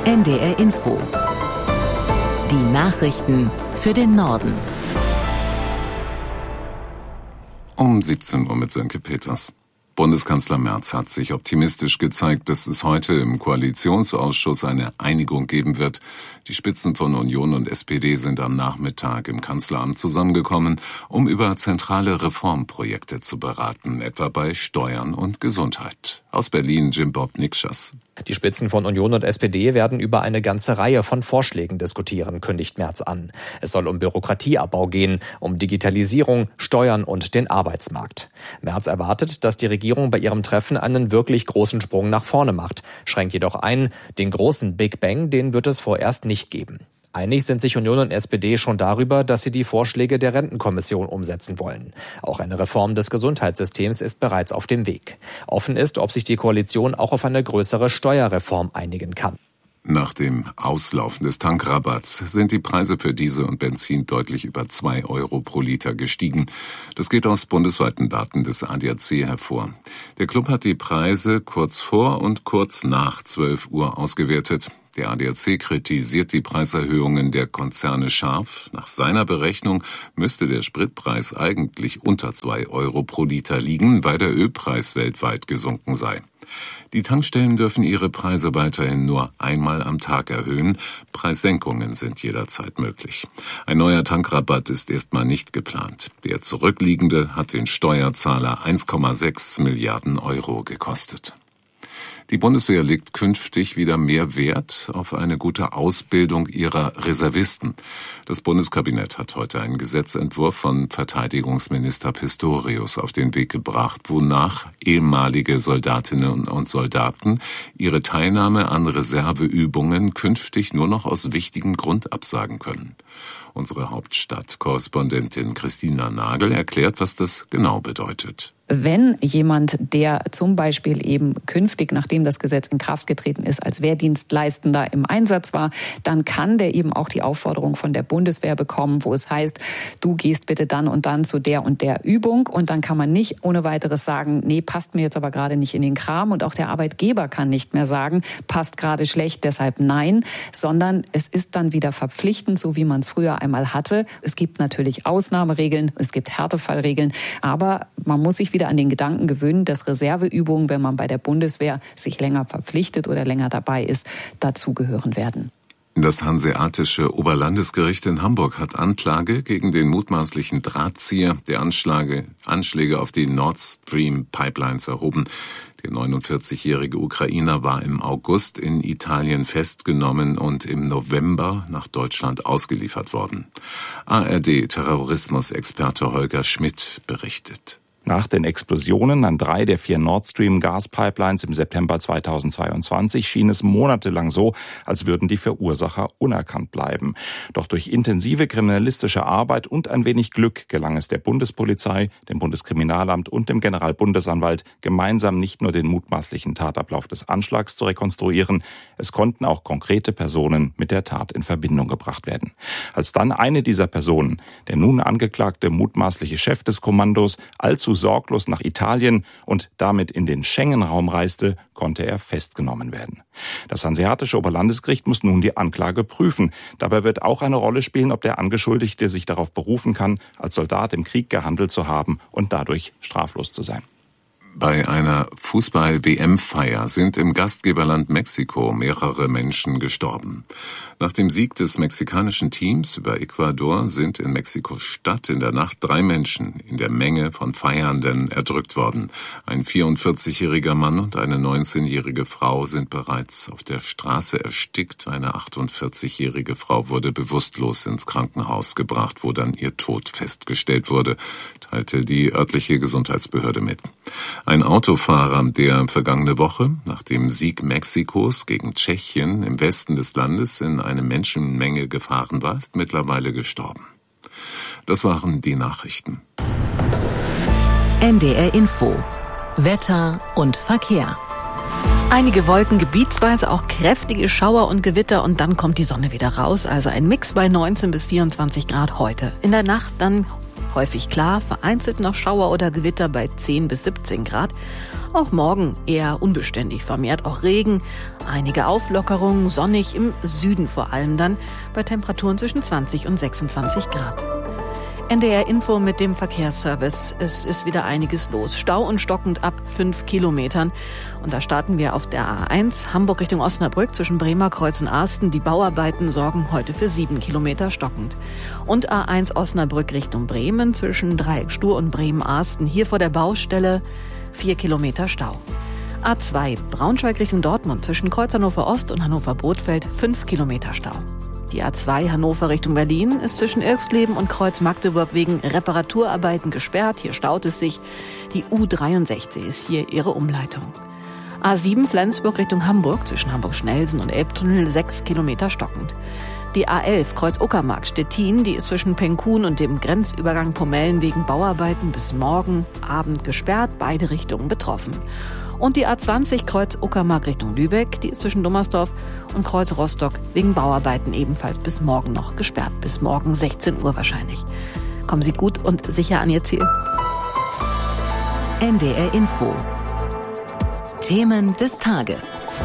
NDR Info. Die Nachrichten für den Norden. Um 17 Uhr mit Sönke Peters. Bundeskanzler Merz hat sich optimistisch gezeigt, dass es heute im Koalitionsausschuss eine Einigung geben wird. Die Spitzen von Union und SPD sind am Nachmittag im Kanzleramt zusammengekommen, um über zentrale Reformprojekte zu beraten, etwa bei Steuern und Gesundheit. Aus Berlin Jim-Bob Nikschas. Die Spitzen von Union und SPD werden über eine ganze Reihe von Vorschlägen diskutieren, kündigt Merz an. Es soll um Bürokratieabbau gehen, um Digitalisierung, Steuern und den Arbeitsmarkt. Merz erwartet, dass die Regierung bei ihrem Treffen einen wirklich großen Sprung nach vorne macht, schränkt jedoch ein, den großen Big Bang, den wird es vorerst nicht geben. Einig sind sich Union und SPD schon darüber, dass sie die Vorschläge der Rentenkommission umsetzen wollen. Auch eine Reform des Gesundheitssystems ist bereits auf dem Weg. Offen ist, ob sich die Koalition auch auf eine größere Steuerreform einigen kann. Nach dem Auslaufen des Tankrabatts sind die Preise für Diesel und Benzin deutlich über 2 Euro pro Liter gestiegen. Das geht aus bundesweiten Daten des ADAC hervor. Der Club hat die Preise kurz vor und kurz nach 12 Uhr ausgewertet. Der ADAC kritisiert die Preiserhöhungen der Konzerne scharf. Nach seiner Berechnung müsste der Spritpreis eigentlich unter 2 Euro pro Liter liegen, weil der Ölpreis weltweit gesunken sei. Die Tankstellen dürfen ihre Preise weiterhin nur einmal am Tag erhöhen. Preissenkungen sind jederzeit möglich. Ein neuer Tankrabatt ist erstmal nicht geplant. Der zurückliegende hat den Steuerzahler 1,6 Milliarden Euro gekostet. Die Bundeswehr legt künftig wieder mehr Wert auf eine gute Ausbildung ihrer Reservisten. Das Bundeskabinett hat heute einen Gesetzentwurf von Verteidigungsminister Pistorius auf den Weg gebracht, wonach ehemalige Soldatinnen und Soldaten ihre Teilnahme an Reserveübungen künftig nur noch aus wichtigem Grund absagen können. Unsere Hauptstadtkorrespondentin Christina Nagel erklärt, was das genau bedeutet. Wenn jemand, der zum Beispiel eben künftig, nachdem das Gesetz in Kraft getreten ist, als Wehrdienstleistender im Einsatz war, dann kann der eben auch die Aufforderung von der Bundeswehr bekommen, wo es heißt, du gehst bitte dann und dann zu der und der Übung. Und dann kann man nicht ohne weiteres sagen, nee, passt mir jetzt aber gerade nicht in den Kram. Und auch der Arbeitgeber kann nicht mehr sagen, passt gerade schlecht, deshalb nein. Sondern es ist dann wieder verpflichtend, so wie man es früher einmal hatte. Es gibt natürlich Ausnahmeregeln, es gibt Härtefallregeln, aber man muss sich wieder an den Gedanken gewöhnen, dass Reserveübungen, wenn man bei der Bundeswehr sich länger verpflichtet oder länger dabei ist, dazugehören werden. Das Hanseatische Oberlandesgericht in Hamburg hat Anklage gegen den mutmaßlichen Drahtzieher der Anschläge auf die Nord Stream Pipelines erhoben. Der 49-jährige Ukrainer war im August in Italien festgenommen und im November nach Deutschland ausgeliefert worden. ARD-Terrorismusexperte Holger Schmidt berichtet. Nach den Explosionen an 3 der 4 Nord Stream Gaspipelines im September 2022 schien es monatelang so, als würden die Verursacher unerkannt bleiben. Doch durch intensive kriminalistische Arbeit und ein wenig Glück gelang es der Bundespolizei, dem Bundeskriminalamt und dem Generalbundesanwalt, gemeinsam nicht nur den mutmaßlichen Tatablauf des Anschlags zu rekonstruieren, es konnten auch konkrete Personen mit der Tat in Verbindung gebracht werden. Als dann eine dieser Personen, der nun angeklagte mutmaßliche Chef des Kommandos, allzu sorglos nach Italien und damit in den Schengen-Raum reiste, konnte er festgenommen werden. Das Hanseatische Oberlandesgericht muss nun die Anklage prüfen. Dabei wird auch eine Rolle spielen, ob der Angeschuldigte sich darauf berufen kann, als Soldat im Krieg gehandelt zu haben und dadurch straflos zu sein. Bei einer Fußball-WM-Feier sind im Gastgeberland Mexiko mehrere Menschen gestorben. Nach dem Sieg des mexikanischen Teams über Ecuador sind in Mexiko-Stadt in der Nacht 3 Menschen in der Menge von Feiernden erdrückt worden. Ein 44-jähriger Mann und eine 19-jährige Frau sind bereits auf der Straße erstickt. Eine 48-jährige Frau wurde bewusstlos ins Krankenhaus gebracht, wo dann ihr Tod festgestellt wurde, teilte die örtliche Gesundheitsbehörde mit. Ein Autofahrer, der vergangene Woche nach dem Sieg Mexikos gegen Tschechien im Westen des Landes in eine Menschenmenge gefahren war, ist mittlerweile gestorben. Das waren die Nachrichten. NDR Info. Wetter und Verkehr. Einige Wolken, gebietsweise auch kräftige Schauer und Gewitter und dann kommt die Sonne wieder raus. Also ein Mix bei 19 bis 24 Grad heute. In der Nacht dann häufig klar, vereinzelt noch Schauer oder Gewitter bei 10 bis 17 Grad. Auch morgen eher unbeständig, vermehrt auch Regen, einige Auflockerungen, sonnig im Süden vor allem dann, bei Temperaturen zwischen 20 und 26 Grad. NDR Info mit dem Verkehrsservice. Es ist wieder einiges los. Stau und stockend ab 5 Kilometern. Und da starten wir auf der A1 Hamburg Richtung Osnabrück zwischen Bremerkreuz und Asten. Die Bauarbeiten sorgen heute für 7 Kilometer stockend. Und A1 Osnabrück Richtung Bremen zwischen Dreieck-Stur und Bremen-Asten. Hier vor der Baustelle 4 Kilometer Stau. A2 Braunschweig Richtung Dortmund zwischen Kreuz Hannover Ost und Hannover Botfeld 5 Kilometer Stau. Die A2 Hannover Richtung Berlin ist zwischen Irxleben und Kreuz Magdeburg wegen Reparaturarbeiten gesperrt. Hier staut es sich. Die U63 ist hier ihre Umleitung. A7 Flensburg Richtung Hamburg zwischen Hamburg-Schnellsen und Elbtunnel 6 Kilometer stockend. Die A11 Kreuz Uckermark Stettin, die ist zwischen Penkun und dem Grenzübergang Pomellen wegen Bauarbeiten bis morgen Abend gesperrt. Beide Richtungen betroffen. Und die A20 Kreuz Uckermark Richtung Lübeck, die ist zwischen Dummersdorf und Kreuz Rostock wegen Bauarbeiten ebenfalls bis morgen noch gesperrt. Bis morgen 16 Uhr wahrscheinlich. Kommen Sie gut und sicher an Ihr Ziel. NDR Info. Themen des Tages.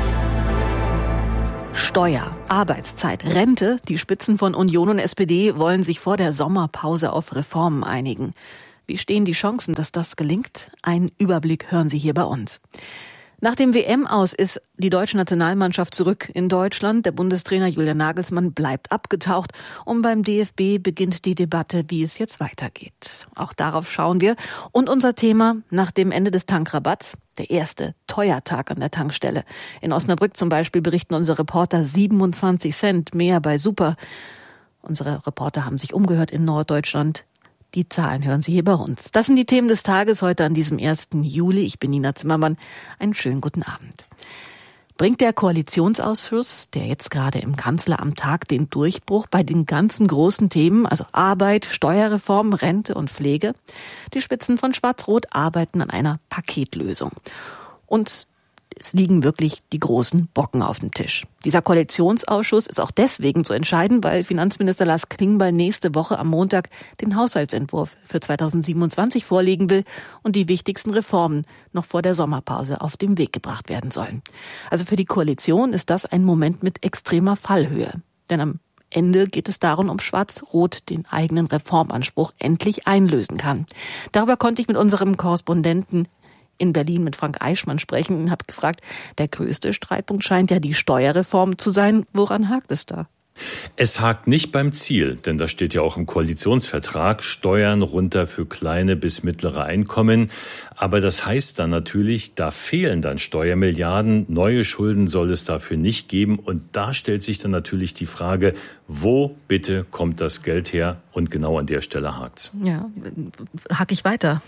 Steuer, Arbeitszeit, Rente. Die Spitzen von Union und SPD wollen sich vor der Sommerpause auf Reformen einigen. Wie stehen die Chancen, dass das gelingt? Einen Überblick hören Sie hier bei uns. Nach dem WM-Aus ist die deutsche Nationalmannschaft zurück in Deutschland. Der Bundestrainer Julian Nagelsmann bleibt abgetaucht. Und beim DFB beginnt die Debatte, wie es jetzt weitergeht. Auch darauf schauen wir. Und unser Thema nach dem Ende des Tankrabatts, der erste Teuertag an der Tankstelle. In Osnabrück zum Beispiel berichten unsere Reporter 27 Cent mehr bei Super. Unsere Reporter haben sich umgehört in Norddeutschland. Die Zahlen hören Sie hier bei uns. Das sind die Themen des Tages heute an diesem 1. Juli. Ich bin Nina Zimmermann. Einen schönen guten Abend. Bringt der Koalitionsausschuss, der jetzt gerade im Kanzleramt tagt, den Durchbruch bei den ganzen großen Themen, also Arbeit, Steuerreform, Rente und Pflege? Die Spitzen von Schwarz-Rot arbeiten an einer Paketlösung. Und es liegen wirklich die großen Brocken auf dem Tisch. Dieser Koalitionsausschuss ist auch deswegen so entscheidend, weil Finanzminister Lars Klingbeil nächste Woche am Montag den Haushaltsentwurf für 2027 vorlegen will und die wichtigsten Reformen noch vor der Sommerpause auf den Weg gebracht werden sollen. Also für die Koalition ist das ein Moment mit extremer Fallhöhe. Denn am Ende geht es darum, ob Schwarz-Rot den eigenen Reformanspruch endlich einlösen kann. Darüber konnte ich mit unserem Korrespondenten in Berlin mit Frank Eichmann sprechen und habe gefragt, der größte Streitpunkt scheint ja die Steuerreform zu sein. Woran hakt es da? Es hakt nicht beim Ziel, denn das steht ja auch im Koalitionsvertrag, Steuern runter für kleine bis mittlere Einkommen. Aber das heißt dann natürlich, da fehlen dann Steuermilliarden, neue Schulden soll es dafür nicht geben. Und da stellt sich dann natürlich die Frage, wo bitte kommt das Geld her? Und genau an der Stelle hakt's. Ja, hack ich weiter.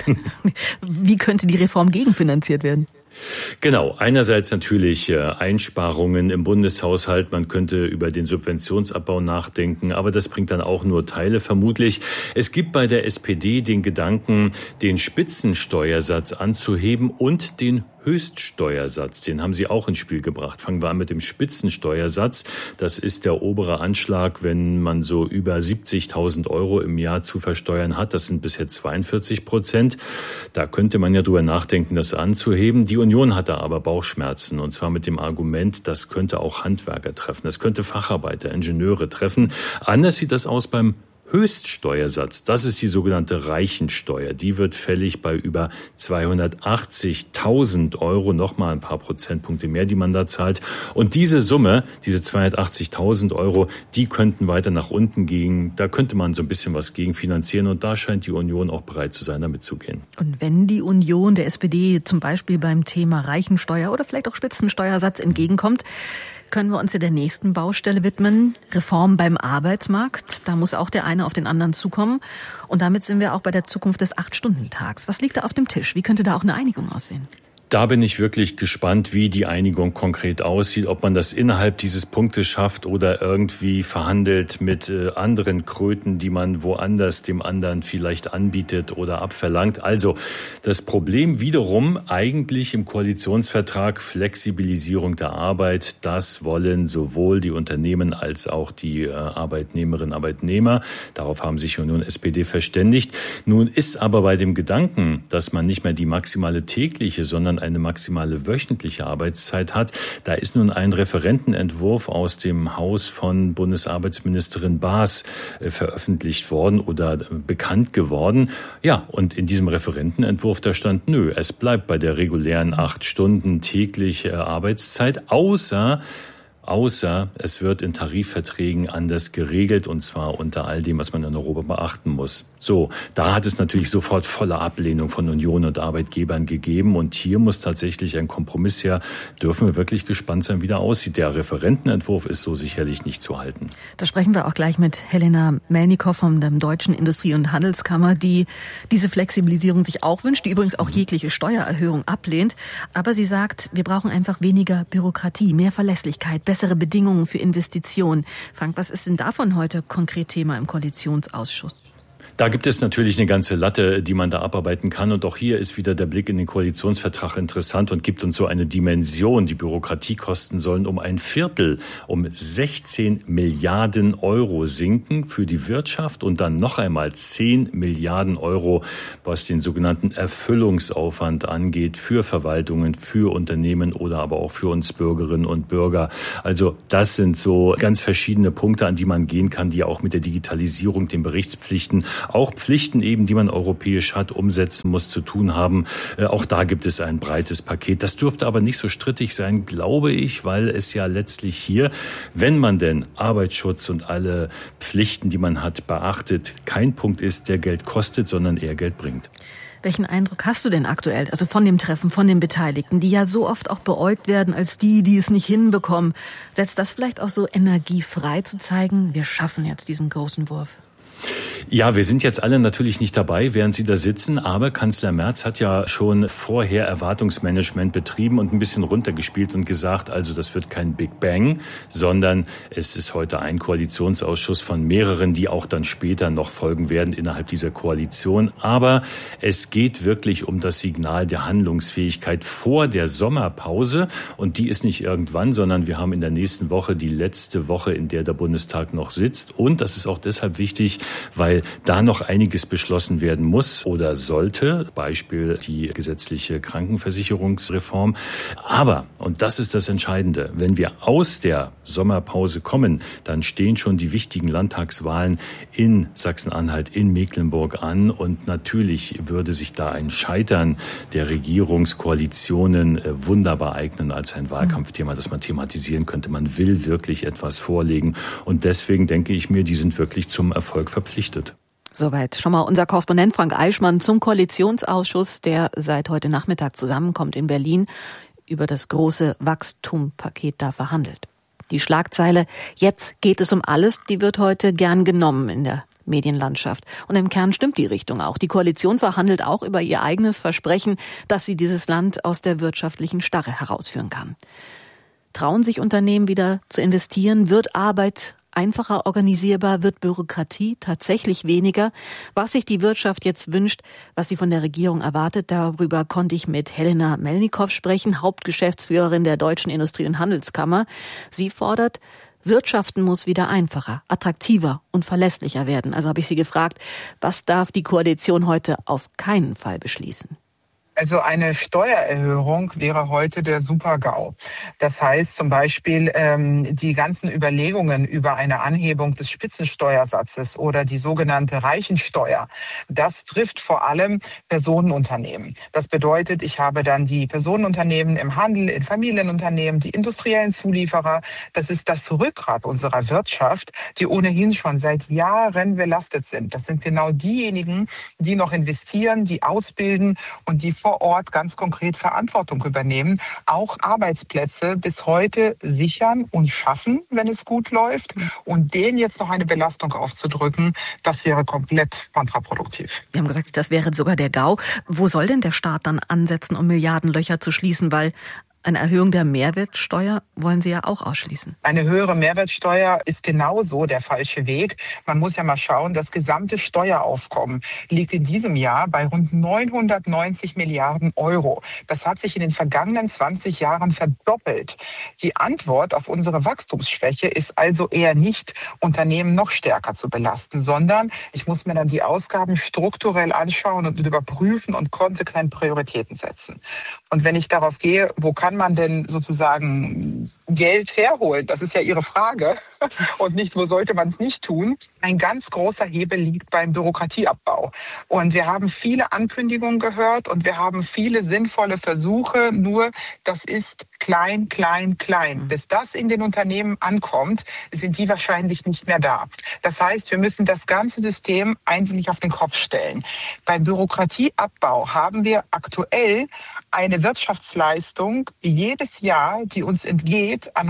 Wie könnte die Reform gegenfinanziert werden? Genau, einerseits natürlich Einsparungen im Bundeshaushalt, man könnte über den Subventionsabbau nachdenken, aber das bringt dann auch nur Teile vermutlich. Es gibt bei der SPD den Gedanken, den Spitzensteuersatz anzuheben und den Höchststeuersatz, den haben Sie auch ins Spiel gebracht. Fangen wir an mit dem Spitzensteuersatz. Das ist der obere Anschlag, wenn man so über 70.000 Euro im Jahr zu versteuern hat. Das sind bisher 42%. Da könnte man ja drüber nachdenken, das anzuheben. Die Union hat da aber Bauchschmerzen, und zwar mit dem Argument, das könnte auch Handwerker treffen. Das könnte Facharbeiter, Ingenieure treffen. Anders sieht das aus beim Höchststeuersatz, das ist die sogenannte Reichensteuer. Die wird fällig bei über 280.000 Euro, nochmal ein paar Prozentpunkte mehr, die man da zahlt. Und diese Summe, diese 280.000 Euro, die könnten weiter nach unten gehen. Da könnte man so ein bisschen was gegenfinanzieren, und da scheint die Union auch bereit zu sein, damit zu gehen. Und wenn die Union der SPD zum Beispiel beim Thema Reichensteuer oder vielleicht auch Spitzensteuersatz entgegenkommt, können wir uns ja der nächsten Baustelle widmen, Reform beim Arbeitsmarkt. Da muss auch der eine auf den anderen zukommen. Und damit sind wir auch bei der Zukunft des 8-Stunden-Tags. Was liegt da auf dem Tisch? Wie könnte da auch eine Einigung aussehen? Da bin ich wirklich gespannt, wie die Einigung konkret aussieht, ob man das innerhalb dieses Punktes schafft oder irgendwie verhandelt mit anderen Kröten, die man woanders dem anderen vielleicht anbietet oder abverlangt. Also das Problem wiederum eigentlich im Koalitionsvertrag Flexibilisierung der Arbeit. Das wollen sowohl die Unternehmen als auch die Arbeitnehmerinnen und Arbeitnehmer. Darauf haben sich Union SPD verständigt. Nun ist aber bei dem Gedanken, dass man nicht mehr die maximale tägliche, sondern eine maximale wöchentliche Arbeitszeit hat. Da ist nun ein Referentenentwurf aus dem Haus von Bundesarbeitsministerin Baas veröffentlicht worden oder bekannt geworden. Ja, und in diesem Referentenentwurf, da stand, es bleibt bei der regulären 8 Stunden täglich Arbeitszeit, außer es wird in Tarifverträgen anders geregelt, und zwar unter all dem, was man in Europa beachten muss. So, da hat es natürlich sofort volle Ablehnung von Union und Arbeitgebern gegeben, und hier muss tatsächlich ein Kompromiss her. Dürfen wir wirklich gespannt sein, wie der aussieht. Der Referentenentwurf ist so sicherlich nicht zu halten. Da sprechen wir auch gleich mit Helena Melnikow von der Deutschen Industrie- und Handelskammer, die diese Flexibilisierung sich auch wünscht, die übrigens auch jegliche Steuererhöhung ablehnt. Aber sie sagt, wir brauchen einfach weniger Bürokratie, mehr Verlässlichkeit, bessere Bedingungen für Investitionen. Frank, was ist denn davon heute konkret Thema im Koalitionsausschuss? Da gibt es natürlich eine ganze Latte, die man da abarbeiten kann. Und auch hier ist wieder der Blick in den Koalitionsvertrag interessant und gibt uns so eine Dimension. Die Bürokratiekosten sollen um 1/4, um 16 Milliarden Euro sinken für die Wirtschaft und dann noch einmal 10 Milliarden Euro, was den sogenannten Erfüllungsaufwand angeht, für Verwaltungen, für Unternehmen oder aber auch für uns Bürgerinnen und Bürger. Also das sind so ganz verschiedene Punkte, an die man gehen kann, die auch mit der Digitalisierung, den Berichtspflichten, auch Pflichten eben, die man europäisch hat, umsetzen muss, zu tun haben. Auch da gibt es ein breites Paket. Das dürfte aber nicht so strittig sein, glaube ich, weil es ja letztlich hier, wenn man denn Arbeitsschutz und alle Pflichten, die man hat, beachtet, kein Punkt ist, der Geld kostet, sondern eher Geld bringt. Welchen Eindruck hast du denn aktuell, also von dem Treffen, von den Beteiligten, die ja so oft auch beäugt werden als die es nicht hinbekommen? Setzt das vielleicht auch so energiefrei zu zeigen, wir schaffen jetzt diesen großen Wurf? Ja, wir sind jetzt alle natürlich nicht dabei, während Sie da sitzen, aber Kanzler Merz hat ja schon vorher Erwartungsmanagement betrieben und ein bisschen runtergespielt und gesagt, also das wird kein Big Bang, sondern es ist heute ein Koalitionsausschuss von mehreren, die auch dann später noch folgen werden innerhalb dieser Koalition. Aber es geht wirklich um das Signal der Handlungsfähigkeit vor der Sommerpause, und die ist nicht irgendwann, sondern wir haben in der nächsten Woche die letzte Woche, in der der Bundestag noch sitzt, und das ist auch deshalb wichtig, weil da noch einiges beschlossen werden muss oder sollte, Beispiel die gesetzliche Krankenversicherungsreform. Aber, und das ist das Entscheidende, wenn wir aus der Sommerpause kommen, dann stehen schon die wichtigen Landtagswahlen in Sachsen-Anhalt, in Mecklenburg an, und natürlich würde sich da ein Scheitern der Regierungskoalitionen wunderbar eignen als ein Wahlkampfthema, das man thematisieren könnte. Man will wirklich etwas vorlegen, und deswegen denke ich mir, die sind wirklich zum Erfolg verpflichtet. Soweit schon mal unser Korrespondent Frank Eichmann zum Koalitionsausschuss, der seit heute Nachmittag zusammenkommt in Berlin, über das große Wachstumpaket da verhandelt. Die Schlagzeile "Jetzt geht es um alles", die wird heute gern genommen in der Medienlandschaft. Und im Kern stimmt die Richtung auch. Die Koalition verhandelt auch über ihr eigenes Versprechen, dass sie dieses Land aus der wirtschaftlichen Starre herausführen kann. Trauen sich Unternehmen wieder zu investieren? Wird Arbeit einfacher organisierbar? Wird Bürokratie tatsächlich weniger? Was sich die Wirtschaft jetzt wünscht, was sie von der Regierung erwartet, darüber konnte ich mit Helena Melnikow sprechen, Hauptgeschäftsführerin der Deutschen Industrie- und Handelskammer. Sie fordert, Wirtschaften muss wieder einfacher, attraktiver und verlässlicher werden. Also habe ich sie gefragt, was darf die Koalition heute auf keinen Fall beschließen? Also eine Steuererhöhung wäre heute der Super-GAU. Das heißt zum Beispiel die ganzen Überlegungen über eine Anhebung des Spitzensteuersatzes oder die sogenannte Reichensteuer. Das trifft vor allem Personenunternehmen. Das bedeutet, ich habe dann die Personenunternehmen im Handel, in Familienunternehmen, die industriellen Zulieferer. Das ist das Rückgrat unserer Wirtschaft, die ohnehin schon seit Jahren belastet sind. Das sind genau diejenigen, die noch investieren, die ausbilden und die vor Ort ganz konkret Verantwortung übernehmen, auch Arbeitsplätze bis heute sichern und schaffen, wenn es gut läuft. Und denen jetzt noch eine Belastung aufzudrücken, das wäre komplett kontraproduktiv. Wir haben gesagt, das wäre sogar der GAU. Wo soll denn der Staat dann ansetzen, um Milliardenlöcher zu schließen? Weil eine Erhöhung der Mehrwertsteuer wollen Sie ja auch ausschließen. Eine höhere Mehrwertsteuer ist genauso der falsche Weg. Man muss ja mal schauen, das gesamte Steueraufkommen liegt in diesem Jahr bei rund 990 Milliarden Euro. Das hat sich in den vergangenen 20 Jahren verdoppelt. Die Antwort auf unsere Wachstumsschwäche ist also eher nicht, Unternehmen noch stärker zu belasten, sondern ich muss mir dann die Ausgaben strukturell anschauen und überprüfen und konsequent Prioritäten setzen. Und wenn ich darauf gehe, wo kann man denn sozusagen Geld herholen? Das ist ja Ihre Frage. Und nicht, wo sollte man es nicht tun? Ein ganz großer Hebel liegt beim Bürokratieabbau. Und wir haben viele Ankündigungen gehört und wir haben viele sinnvolle Versuche. Nur das ist klein, klein, klein. Bis das in den Unternehmen ankommt, sind die wahrscheinlich nicht mehr da. Das heißt, wir müssen das ganze System eigentlich auf den Kopf stellen. Beim Bürokratieabbau haben wir aktuell eine Wirtschaftsleistung jedes Jahr, die uns entgeht, an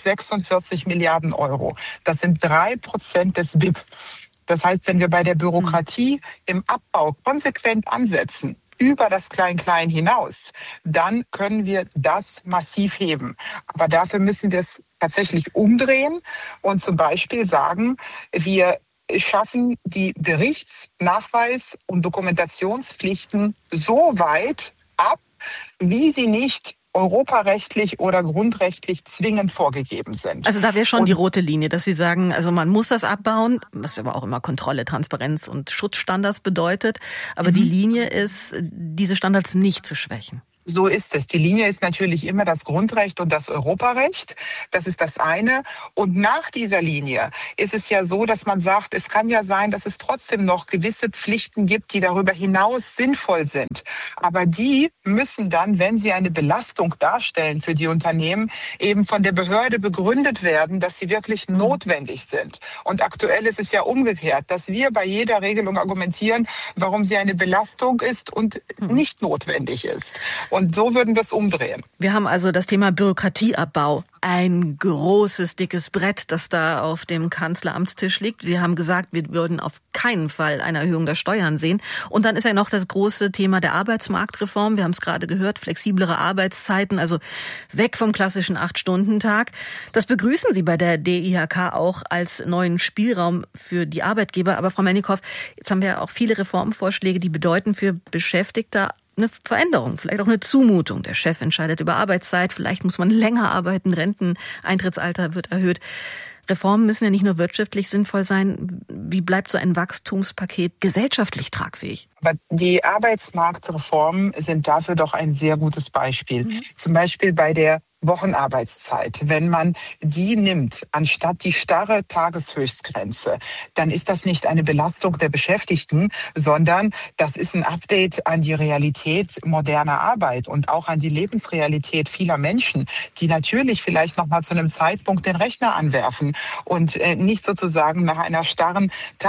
146 Milliarden Euro. Das sind 3% des BIP. Das heißt, wenn wir bei der Bürokratie im Abbau konsequent ansetzen, über das Klein-Klein hinaus, dann können wir das massiv heben. Aber dafür müssen wir es tatsächlich umdrehen und zum Beispiel sagen, wir schaffen die Berichts-, Nachweis- und Dokumentationspflichten so weit ab, wie sie nicht europarechtlich oder grundrechtlich zwingend vorgegeben sind. Also da wäre schon die rote Linie, dass Sie sagen, also man muss das abbauen, was aber auch immer Kontrolle, Transparenz und Schutzstandards bedeutet. Aber die Linie ist, diese Standards nicht zu schwächen. So ist es. Die Linie ist natürlich immer das Grundrecht und das Europarecht. Das ist das eine. Und nach dieser Linie ist es ja so, dass man sagt, es kann ja sein, dass es trotzdem noch gewisse Pflichten gibt, die darüber hinaus sinnvoll sind. Aber die müssen dann, wenn sie eine Belastung darstellen für die Unternehmen, eben von der Behörde begründet werden, dass sie wirklich notwendig sind. Und aktuell ist es ja umgekehrt, dass wir bei jeder Regelung argumentieren, warum sie eine Belastung ist und nicht notwendig ist. Und so würden wir es umdrehen. Wir haben also das Thema Bürokratieabbau. Ein großes, dickes Brett, das da auf dem Kanzleramtstisch liegt. Wir haben gesagt, wir würden auf keinen Fall eine Erhöhung der Steuern sehen. Und dann ist ja noch das große Thema der Arbeitsmarktreform. Wir haben es gerade gehört, flexiblere Arbeitszeiten, also weg vom klassischen 8-Stunden-Tag. Das begrüßen Sie bei der DIHK auch als neuen Spielraum für die Arbeitgeber. Aber Frau Melnikow, jetzt haben wir ja auch viele Reformvorschläge, die bedeuten für Beschäftigte eine Veränderung, vielleicht auch eine Zumutung. Der Chef entscheidet über Arbeitszeit, vielleicht muss man länger arbeiten, Renteneintrittsalter wird erhöht. Reformen müssen ja nicht nur wirtschaftlich sinnvoll sein. Wie bleibt so ein Wachstumspaket gesellschaftlich tragfähig? Aber die Arbeitsmarktreformen sind dafür doch ein sehr gutes Beispiel. Zum Beispiel bei der Wochenarbeitszeit. Wenn man die nimmt, anstatt die starre Tageshöchstgrenze, dann ist das nicht eine Belastung der Beschäftigten, sondern das ist ein Update an die Realität moderner Arbeit und auch an die Lebensrealität vieler Menschen, die natürlich vielleicht noch mal zu einem Zeitpunkt den Rechner anwerfen und nicht sozusagen nach einer starren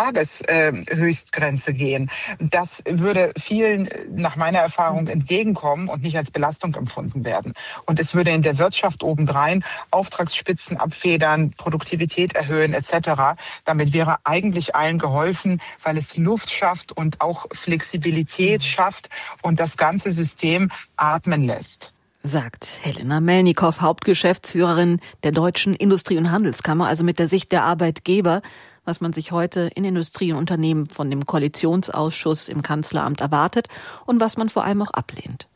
Tageshöchstgrenze gehen. Das würde vielen nach meiner Erfahrung entgegenkommen und nicht als Belastung empfunden werden. Und es würde in der Wirtschaft obendrein Auftragsspitzen abfedern, Produktivität erhöhen etc. Damit wäre eigentlich allen geholfen, weil es Luft schafft und auch Flexibilität schafft und das ganze System atmen lässt. Sagt Helena Melnikow, Hauptgeschäftsführerin der Deutschen Industrie- und Handelskammer, also mit der Sicht der Arbeitgeber, was man sich heute in Industrie und Unternehmen von dem Koalitionsausschuss im Kanzleramt erwartet und was man vor allem auch ablehnt.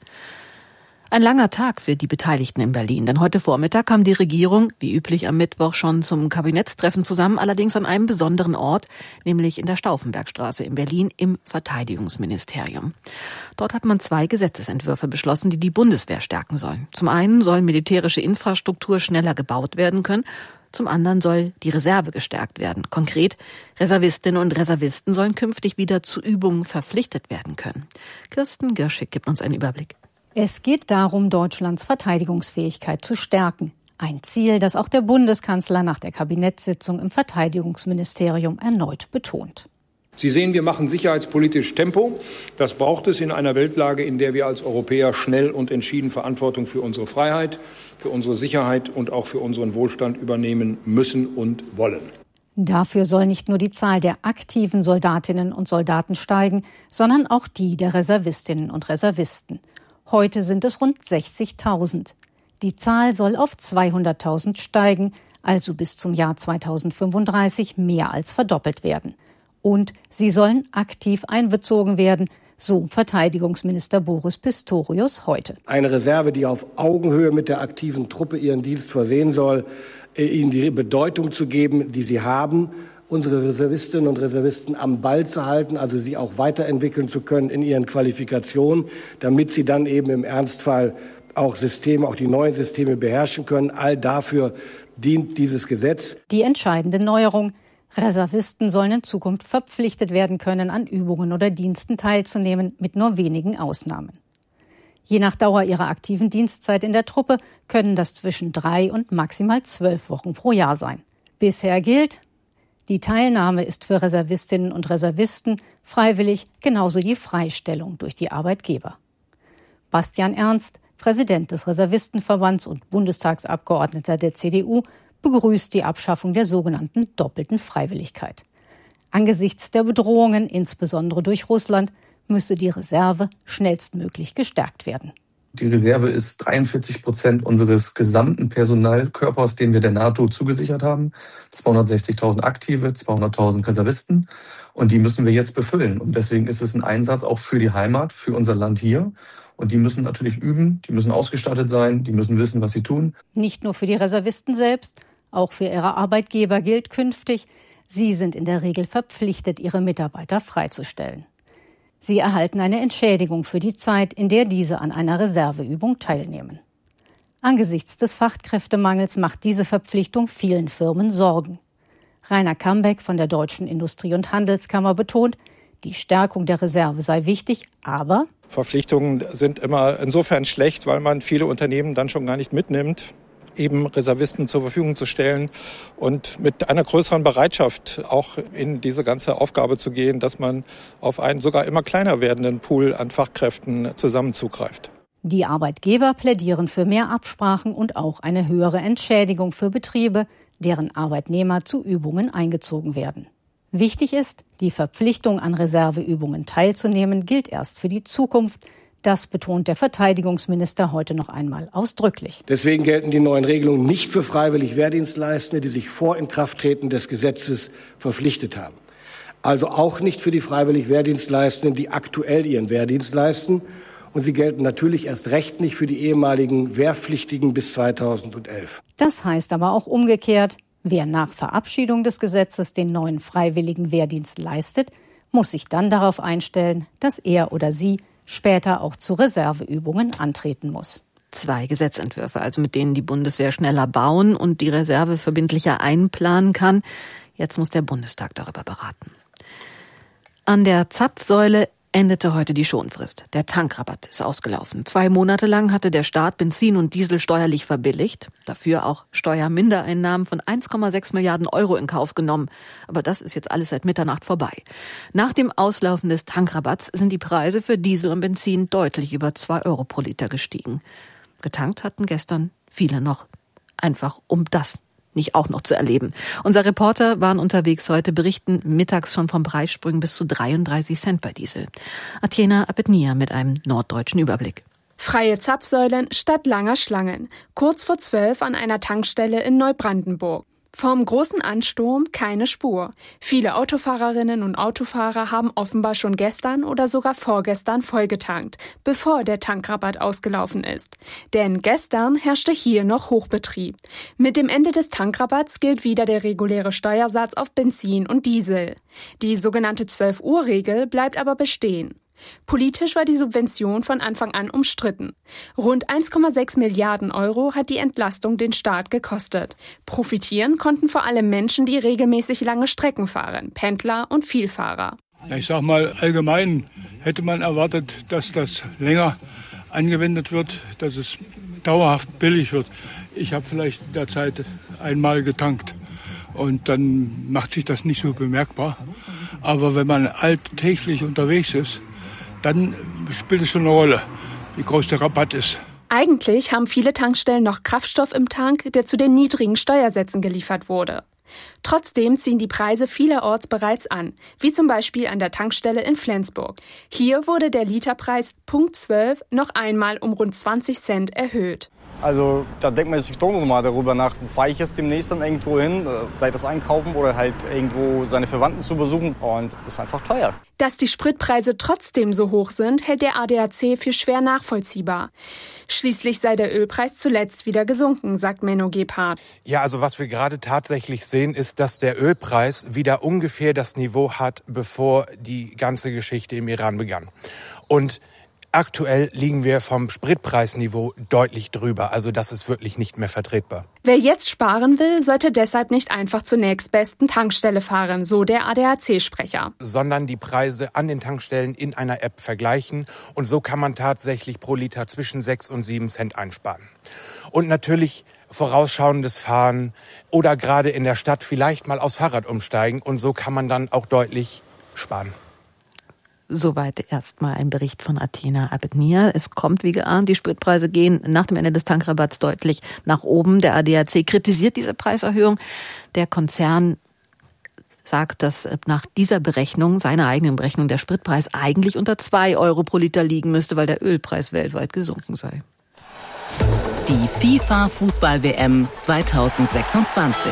Ein langer Tag für die Beteiligten in Berlin, denn heute Vormittag kam die Regierung, wie üblich am Mittwoch, schon zum Kabinettstreffen zusammen, allerdings an einem besonderen Ort, nämlich in der Stauffenbergstraße in Berlin im Verteidigungsministerium. Dort hat man 2 Gesetzesentwürfe beschlossen, die die Bundeswehr stärken sollen. Zum einen soll militärische Infrastruktur schneller gebaut werden können, zum anderen soll die Reserve gestärkt werden. Konkret, Reservistinnen und Reservisten sollen künftig wieder zu Übungen verpflichtet werden können. Kirsten Girschig gibt uns einen Überblick. Es geht darum, Deutschlands Verteidigungsfähigkeit zu stärken. Ein Ziel, das auch der Bundeskanzler nach der Kabinettssitzung im Verteidigungsministerium erneut betont. Sie sehen, wir machen sicherheitspolitisch Tempo. Das braucht es in einer Weltlage, in der wir als Europäer schnell und entschieden Verantwortung für unsere Freiheit, für unsere Sicherheit und auch für unseren Wohlstand übernehmen müssen und wollen. Dafür soll nicht nur die Zahl der aktiven Soldatinnen und Soldaten steigen, sondern auch die der Reservistinnen und Reservisten. Heute sind es rund 60.000. Die Zahl soll auf 200.000 steigen, also bis zum Jahr 2035 mehr als verdoppelt werden. Und sie sollen aktiv einbezogen werden, so Verteidigungsminister Boris Pistorius heute. Eine Reserve, die auf Augenhöhe mit der aktiven Truppe ihren Dienst versehen soll, ihnen die Bedeutung zu geben, die sie haben, unsere Reservistinnen und Reservisten am Ball zu halten, also sie auch weiterentwickeln zu können in ihren Qualifikationen, damit sie dann eben im Ernstfall auch die neuen Systeme beherrschen können. All dafür dient dieses Gesetz. Die entscheidende Neuerung: Reservisten sollen in Zukunft verpflichtet werden können, an Übungen oder Diensten teilzunehmen, mit nur wenigen Ausnahmen. Je nach Dauer ihrer aktiven Dienstzeit in der Truppe können das zwischen 3 und maximal 12 Wochen pro Jahr sein. Bisher gilt: Die Teilnahme ist für Reservistinnen und Reservisten freiwillig, genauso die Freistellung durch die Arbeitgeber. Bastian Ernst, Präsident des Reservistenverbands und Bundestagsabgeordneter der CDU, begrüßt die Abschaffung der sogenannten doppelten Freiwilligkeit. Angesichts der Bedrohungen, insbesondere durch Russland, müsse die Reserve schnellstmöglich gestärkt werden. Die Reserve ist 43% unseres gesamten Personalkörpers, den wir der NATO zugesichert haben. 260.000 Aktive, 200.000 Reservisten. Und die müssen wir jetzt befüllen. Und deswegen ist es ein Einsatz auch für die Heimat, für unser Land hier. Und die müssen natürlich üben, die müssen ausgestattet sein, die müssen wissen, was sie tun. Nicht nur für die Reservisten selbst, auch für ihre Arbeitgeber gilt künftig: Sie sind in der Regel verpflichtet, ihre Mitarbeiter freizustellen. Sie erhalten eine Entschädigung für die Zeit, in der diese an einer Reserveübung teilnehmen. Angesichts des Fachkräftemangels macht diese Verpflichtung vielen Firmen Sorgen. Rainer Kambeck von der Deutschen Industrie- und Handelskammer betont, die Stärkung der Reserve sei wichtig, aber Verpflichtungen sind immer insofern schlecht, weil man viele Unternehmen dann schon gar nicht mitnimmt, eben Reservisten zur Verfügung zu stellen und mit einer größeren Bereitschaft auch in diese ganze Aufgabe zu gehen, dass man auf einen sogar immer kleiner werdenden Pool an Fachkräften zusammen zugreift. Die Arbeitgeber plädieren für mehr Absprachen und auch eine höhere Entschädigung für Betriebe, deren Arbeitnehmer zu Übungen eingezogen werden. Wichtig ist, die Verpflichtung, an Reserveübungen teilzunehmen, gilt erst für die Zukunft. Das betont der Verteidigungsminister heute noch einmal ausdrücklich. Deswegen gelten die neuen Regelungen nicht für freiwillig Wehrdienstleistende, die sich vor Inkrafttreten des Gesetzes verpflichtet haben. Also auch nicht für die freiwillig Wehrdienstleistenden, die aktuell ihren Wehrdienst leisten. Und sie gelten natürlich erst recht nicht für die ehemaligen Wehrpflichtigen bis 2011. Das heißt aber auch umgekehrt: Wer nach Verabschiedung des Gesetzes den neuen freiwilligen Wehrdienst leistet, muss sich dann darauf einstellen, dass er oder sie später auch zu Reserveübungen antreten muss. 2 Gesetzentwürfe, also mit denen die Bundeswehr schneller bauen und die Reserve verbindlicher einplanen kann. Jetzt muss der Bundestag darüber beraten. An der Zapfsäule endete heute die Schonfrist. Der Tankrabatt ist ausgelaufen. 2 Monate lang hatte der Staat Benzin und Diesel steuerlich verbilligt, dafür auch Steuermindereinnahmen von 1,6 Milliarden Euro in Kauf genommen. Aber das ist jetzt alles seit Mitternacht vorbei. Nach dem Auslaufen des Tankrabatts sind die Preise für Diesel und Benzin deutlich über 2 Euro pro Liter gestiegen. Getankt hatten gestern viele noch, einfach um das nicht auch noch zu erleben. Unser Reporter waren unterwegs heute, berichten mittags schon von Preissprüngen bis zu 33 Cent bei Diesel. Atjena Abednia mit einem norddeutschen Überblick. Freie Zapfsäulen statt langer Schlangen. Kurz vor 12 an einer Tankstelle in Neubrandenburg. Vom großen Ansturm keine Spur. Viele Autofahrerinnen und Autofahrer haben offenbar schon gestern oder sogar vorgestern vollgetankt, bevor der Tankrabatt ausgelaufen ist. Denn gestern herrschte hier noch Hochbetrieb. Mit dem Ende des Tankrabatts gilt wieder der reguläre Steuersatz auf Benzin und Diesel. Die sogenannte 12-Uhr-Regel bleibt aber bestehen. Politisch war die Subvention von Anfang an umstritten. Rund 1,6 Milliarden Euro hat die Entlastung den Staat gekostet. Profitieren konnten vor allem Menschen, die regelmäßig lange Strecken fahren, Pendler und Vielfahrer. Ich sag mal, allgemein hätte man erwartet, dass das länger angewendet wird, dass es dauerhaft billig wird. Ich habe vielleicht derzeit einmal getankt Und dann macht sich das nicht so bemerkbar. Aber wenn man alltäglich unterwegs ist, dann spielt es schon eine Rolle, wie groß der Rabatt ist. Eigentlich haben viele Tankstellen noch Kraftstoff im Tank, der zu den niedrigen Steuersätzen geliefert wurde. Trotzdem ziehen die Preise vielerorts bereits an, wie zum Beispiel an der Tankstelle in Flensburg. Hier wurde der Literpreis Punkt 12 noch einmal um rund 20 Cent erhöht. Also da denkt man sich doch noch mal darüber nach, fahre ich jetzt demnächst dann irgendwo hin, sei das einkaufen oder halt irgendwo seine Verwandten zu besuchen, und das ist einfach teuer. Dass die Spritpreise trotzdem so hoch sind, hält der ADAC für schwer nachvollziehbar. Schließlich sei der Ölpreis zuletzt wieder gesunken, sagt Menno Gebhardt. Ja, also was wir gerade tatsächlich sehen, ist, dass der Ölpreis wieder ungefähr das Niveau hat, bevor die ganze Geschichte im Iran begann. Und aktuell liegen wir vom Spritpreisniveau deutlich drüber. Also das ist wirklich nicht mehr vertretbar. Wer jetzt sparen will, sollte deshalb nicht einfach zur nächstbesten Tankstelle fahren, so der ADAC-Sprecher. Sondern die Preise an den Tankstellen in einer App vergleichen. Und so kann man tatsächlich pro Liter zwischen 6 und 7 Cent einsparen. Und natürlich vorausschauendes Fahren oder gerade in der Stadt vielleicht mal aufs Fahrrad umsteigen. Und so kann man dann auch deutlich sparen. Soweit erstmal ein Bericht von Athena Abednia. Es kommt wie geahnt, die Spritpreise gehen nach dem Ende des Tankrabatts deutlich nach oben. Der ADAC kritisiert diese Preiserhöhung. Der Konzern sagt, dass nach dieser Berechnung, seiner eigenen Berechnung, der Spritpreis eigentlich unter 2 Euro pro Liter liegen müsste, weil der Ölpreis weltweit gesunken sei. Die FIFA-Fußball-WM 2026.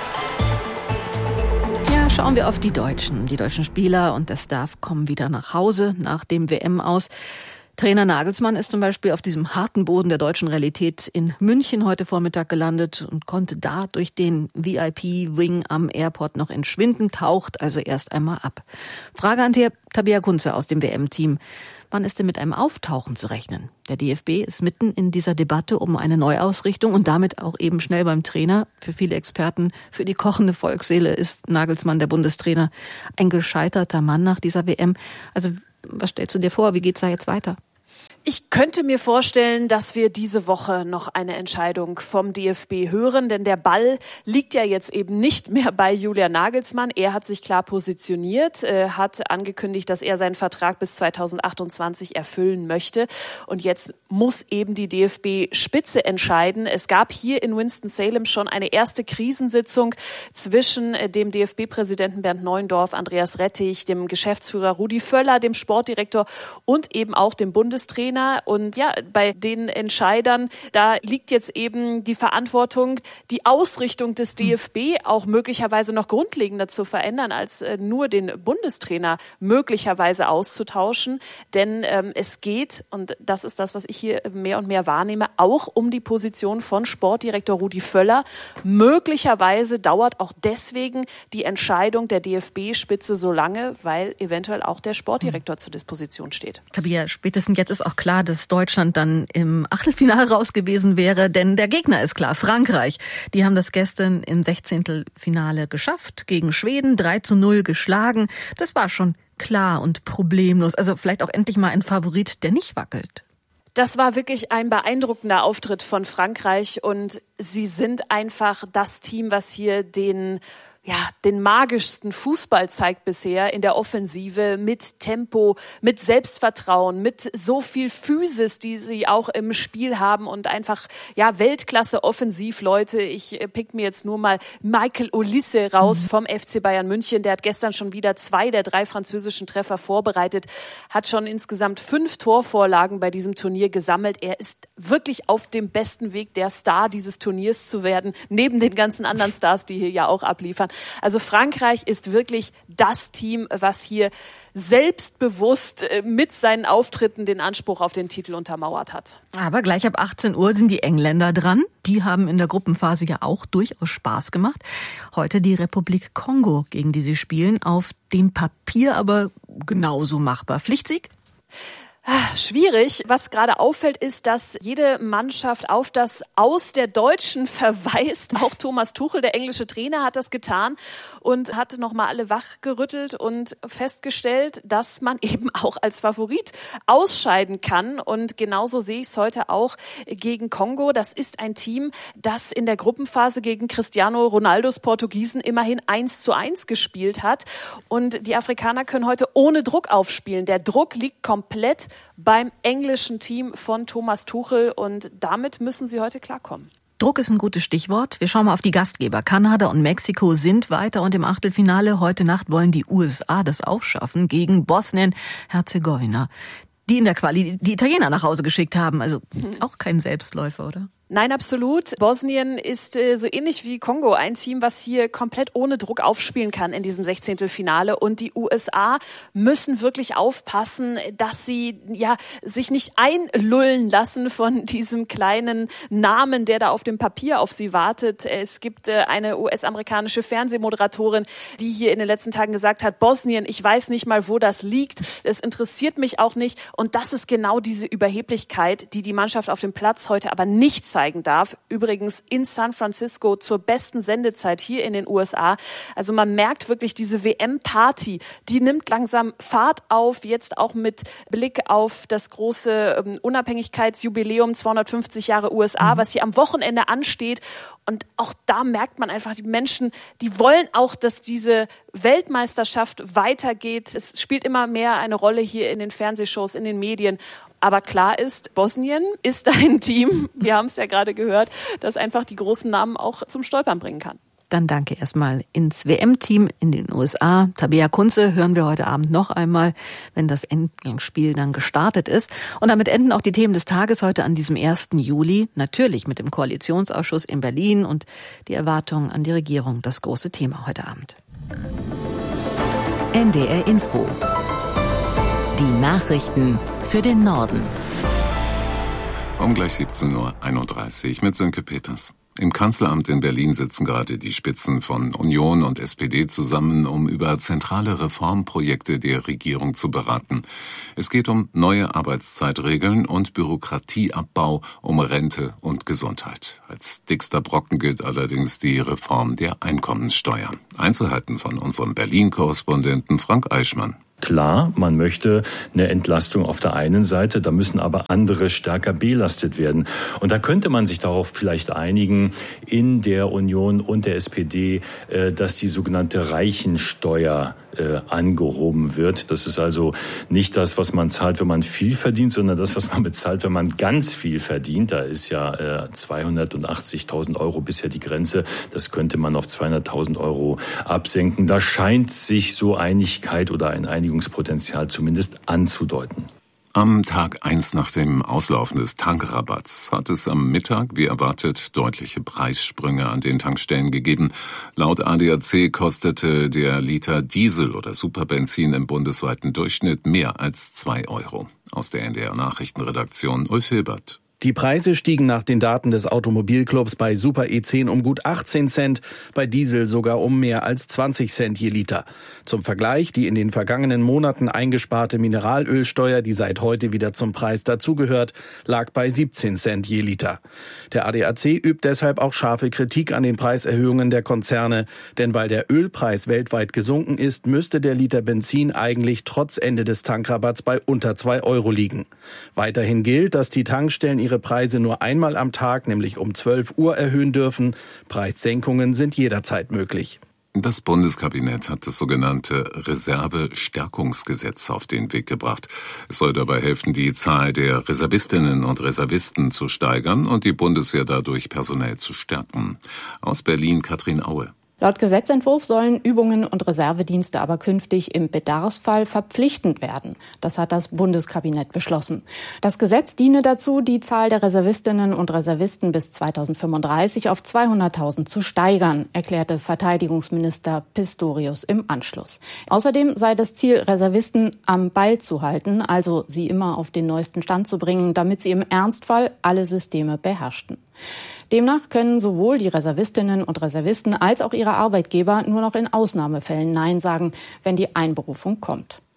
Schauen wir auf die Deutschen. Die deutschen Spieler und der Staff kommen wieder nach Hause nach dem WM-Aus. Trainer Nagelsmann ist zum Beispiel auf diesem harten Boden der deutschen Realität in München heute Vormittag gelandet und konnte da durch den VIP-Wing am Airport noch entschwinden, taucht also erst einmal ab. Frage an Tabea Kunze aus dem WM-Team. Wann ist denn mit einem Auftauchen zu rechnen? Der DFB ist mitten in dieser Debatte um eine Neuausrichtung und damit auch eben schnell beim Trainer. Für viele Experten, für die kochende Volksseele ist Nagelsmann, der Bundestrainer, ein gescheiterter Mann nach dieser WM. Also was stellst du dir vor? Wie geht's da jetzt weiter? Ich könnte mir vorstellen, dass wir diese Woche noch eine Entscheidung vom DFB hören, denn der Ball liegt ja jetzt eben nicht mehr bei Julian Nagelsmann. Er hat sich klar positioniert, hat angekündigt, dass er seinen Vertrag bis 2028 erfüllen möchte. Und jetzt muss eben die DFB-Spitze entscheiden. Es gab hier in Winston-Salem schon eine erste Krisensitzung zwischen dem DFB-Präsidenten Bernd Neuendorf, Andreas Rettich, dem Geschäftsführer Rudi Völler, dem Sportdirektor und eben auch dem Bundestrainer. Und ja, bei den Entscheidern, da liegt jetzt eben die Verantwortung, die Ausrichtung des DFB auch möglicherweise noch grundlegender zu verändern, als nur den Bundestrainer möglicherweise auszutauschen. Denn es geht, und das ist das, was ich hier mehr und mehr wahrnehme, auch um die Position von Sportdirektor Rudi Völler. Möglicherweise dauert auch deswegen die Entscheidung der DFB-Spitze so lange, weil eventuell auch der Sportdirektor zur Disposition steht. Tabea, spätestens jetzt ist auch klar, dass Deutschland dann im Achtelfinale raus gewesen wäre, denn der Gegner ist klar, Frankreich. Die haben das gestern im 16. Finale geschafft, gegen Schweden 3:0 geschlagen. Das war schon klar und problemlos. Also vielleicht auch endlich mal ein Favorit, der nicht wackelt. Das war wirklich ein beeindruckender Auftritt von Frankreich und sie sind einfach das Team, was hier den magischsten Fußball zeigt bisher in der Offensive mit Tempo, mit Selbstvertrauen, mit so viel Physis, die sie auch im Spiel haben und einfach, Weltklasse Offensivleute. Ich pick mir jetzt nur mal Michael Olise raus vom FC Bayern München. Der hat gestern schon wieder 2 der 3 französischen Treffer vorbereitet, hat schon insgesamt 5 Torvorlagen bei diesem Turnier gesammelt. Er ist wirklich auf dem besten Weg, der Star dieses Turniers zu werden, neben den ganzen anderen Stars, die hier ja auch abliefern. Also Frankreich ist wirklich das Team, was hier selbstbewusst mit seinen Auftritten den Anspruch auf den Titel untermauert hat. Aber gleich ab 18 Uhr sind die Engländer dran. Die haben in der Gruppenphase ja auch durchaus Spaß gemacht. Heute die Republik Kongo, gegen die sie spielen, auf dem Papier aber genauso machbar. Pflichtsieg? Schwierig. Was gerade auffällt, ist, dass jede Mannschaft auf das Aus der Deutschen verweist. Auch Thomas Tuchel, der englische Trainer, hat das getan und hat nochmal alle wachgerüttelt und festgestellt, dass man eben auch als Favorit ausscheiden kann. Und genauso sehe ich es heute auch gegen Kongo. Das ist ein Team, das in der Gruppenphase gegen Cristiano Ronaldos Portugiesen immerhin 1:1 gespielt hat. Und die Afrikaner können heute ohne Druck aufspielen. Der Druck liegt komplett beim englischen Team von Thomas Tuchel und damit müssen sie heute klarkommen. Druck ist ein gutes Stichwort. Wir schauen mal auf die Gastgeber. Kanada und Mexiko sind weiter und im Achtelfinale heute Nacht wollen die USA das auch schaffen gegen Bosnien-Herzegowina, die in der Quali die Italiener nach Hause geschickt haben. Also auch kein Selbstläufer, oder? Nein, absolut. Bosnien ist so ähnlich wie Kongo ein Team, was hier komplett ohne Druck aufspielen kann in diesem 16. Und die USA müssen wirklich aufpassen, dass sie sich nicht einlullen lassen von diesem kleinen Namen, der da auf dem Papier auf sie wartet. Es gibt eine US-amerikanische Fernsehmoderatorin, die hier in den letzten Tagen gesagt hat, Bosnien, ich weiß nicht mal, wo das liegt. Es interessiert mich auch nicht. Und das ist genau diese Überheblichkeit, die Mannschaft auf dem Platz heute aber nicht zeigen darf. Übrigens in San Francisco zur besten Sendezeit hier in den USA. Also man merkt wirklich diese WM-Party, die nimmt langsam Fahrt auf, jetzt auch mit Blick auf das große Unabhängigkeitsjubiläum 250 Jahre USA, was hier am Wochenende ansteht. Und auch da merkt man einfach, die Menschen, die wollen auch, dass diese Weltmeisterschaft weitergeht. Es spielt immer mehr eine Rolle hier in den Fernsehshows, in den Medien. Aber klar ist, Bosnien ist ein Team, wir haben es ja gerade gehört, das einfach die großen Namen auch zum Stolpern bringen kann. Dann danke erstmal ins WM-Team in den USA. Tabea Kunze hören wir heute Abend noch einmal, wenn das Endspiel dann gestartet ist. Und damit enden auch die Themen des Tages heute an diesem 1. Juli. Natürlich mit dem Koalitionsausschuss in Berlin und die Erwartungen an die Regierung. Das große Thema heute Abend. NDR Info. Die Nachrichten für den Norden. Um gleich 17:31 Uhr mit Sönke Peters. Im Kanzleramt in Berlin sitzen gerade die Spitzen von Union und SPD zusammen, um über zentrale Reformprojekte der Regierung zu beraten. Es geht um neue Arbeitszeitregeln und Bürokratieabbau, um Rente und Gesundheit. Als dickster Brocken gilt allerdings die Reform der Einkommenssteuer. Einzelheiten von unserem Berlin-Korrespondenten Frank Eichmann. Klar, man möchte eine Entlastung auf der einen Seite, da müssen aber andere stärker belastet werden. Und da könnte man sich darauf vielleicht einigen in der Union und der SPD, dass die sogenannte Reichensteuer angehoben wird. Das ist also nicht das, was man zahlt, wenn man viel verdient, sondern das, was man bezahlt, wenn man ganz viel verdient. Da ist ja 280.000 Euro bisher die Grenze. Das könnte man auf 200.000 Euro absenken. Da scheint sich so Einigkeit oder ein Einigungspotenzial zumindest anzudeuten. Am Tag 1 nach dem Auslaufen des Tankrabatts hat es am Mittag, wie erwartet, deutliche Preissprünge an den Tankstellen gegeben. Laut ADAC kostete der Liter Diesel oder Superbenzin im bundesweiten Durchschnitt mehr als 2 Euro. Aus der NDR-Nachrichtenredaktion Ulf Hilbert. Die Preise stiegen nach den Daten des Automobilclubs bei Super E10 um gut 18 Cent, bei Diesel sogar um mehr als 20 Cent je Liter. Zum Vergleich, die in den vergangenen Monaten eingesparte Mineralölsteuer, die seit heute wieder zum Preis dazugehört, lag bei 17 Cent je Liter. Der ADAC übt deshalb auch scharfe Kritik an den Preiserhöhungen der Konzerne, denn weil der Ölpreis weltweit gesunken ist, müsste der Liter Benzin eigentlich trotz Ende des Tankrabatts bei unter 2 Euro liegen. Weiterhin gilt, dass die Tankstellen ihre Preise nur einmal am Tag, nämlich um 12 Uhr, erhöhen dürfen. Preissenkungen sind jederzeit möglich. Das Bundeskabinett hat das sogenannte Reserve-Stärkungsgesetz auf den Weg gebracht. Es soll dabei helfen, die Zahl der Reservistinnen und Reservisten zu steigern und die Bundeswehr dadurch personell zu stärken. Aus Berlin Katrin Aue. Laut Gesetzentwurf sollen Übungen und Reservedienste aber künftig im Bedarfsfall verpflichtend werden. Das hat das Bundeskabinett beschlossen. Das Gesetz diene dazu, die Zahl der Reservistinnen und Reservisten bis 2035 auf 200.000 zu steigern, erklärte Verteidigungsminister Pistorius im Anschluss. Außerdem sei das Ziel, Reservisten am Ball zu halten, also sie immer auf den neuesten Stand zu bringen, damit sie im Ernstfall alle Systeme beherrschten. Demnach können sowohl die Reservistinnen und Reservisten als auch ihre Arbeitgeber nur noch in Ausnahmefällen Nein sagen, wenn die Einberufung kommt.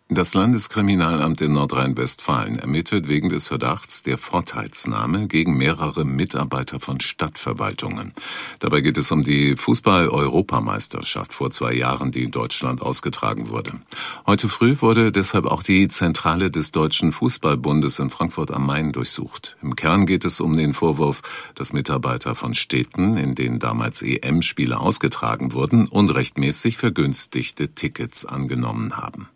Das Landeskriminalamt in Nordrhein-Westfalen ermittelt wegen des Verdachts der Vorteilsnahme gegen mehrere Mitarbeiter von Stadtverwaltungen. Dabei geht es um die Fußball-Europameisterschaft vor 2 Jahren, die in Deutschland ausgetragen wurde. Heute früh wurde deshalb auch die Zentrale des Deutschen Fußballbundes in Frankfurt am Main durchsucht. Im Kern geht es um den Vorwurf, dass Mitarbeiter von Städten, in denen damals EM-Spiele ausgetragen wurden, unrechtmäßig vergünstigte Tickets angenommen haben.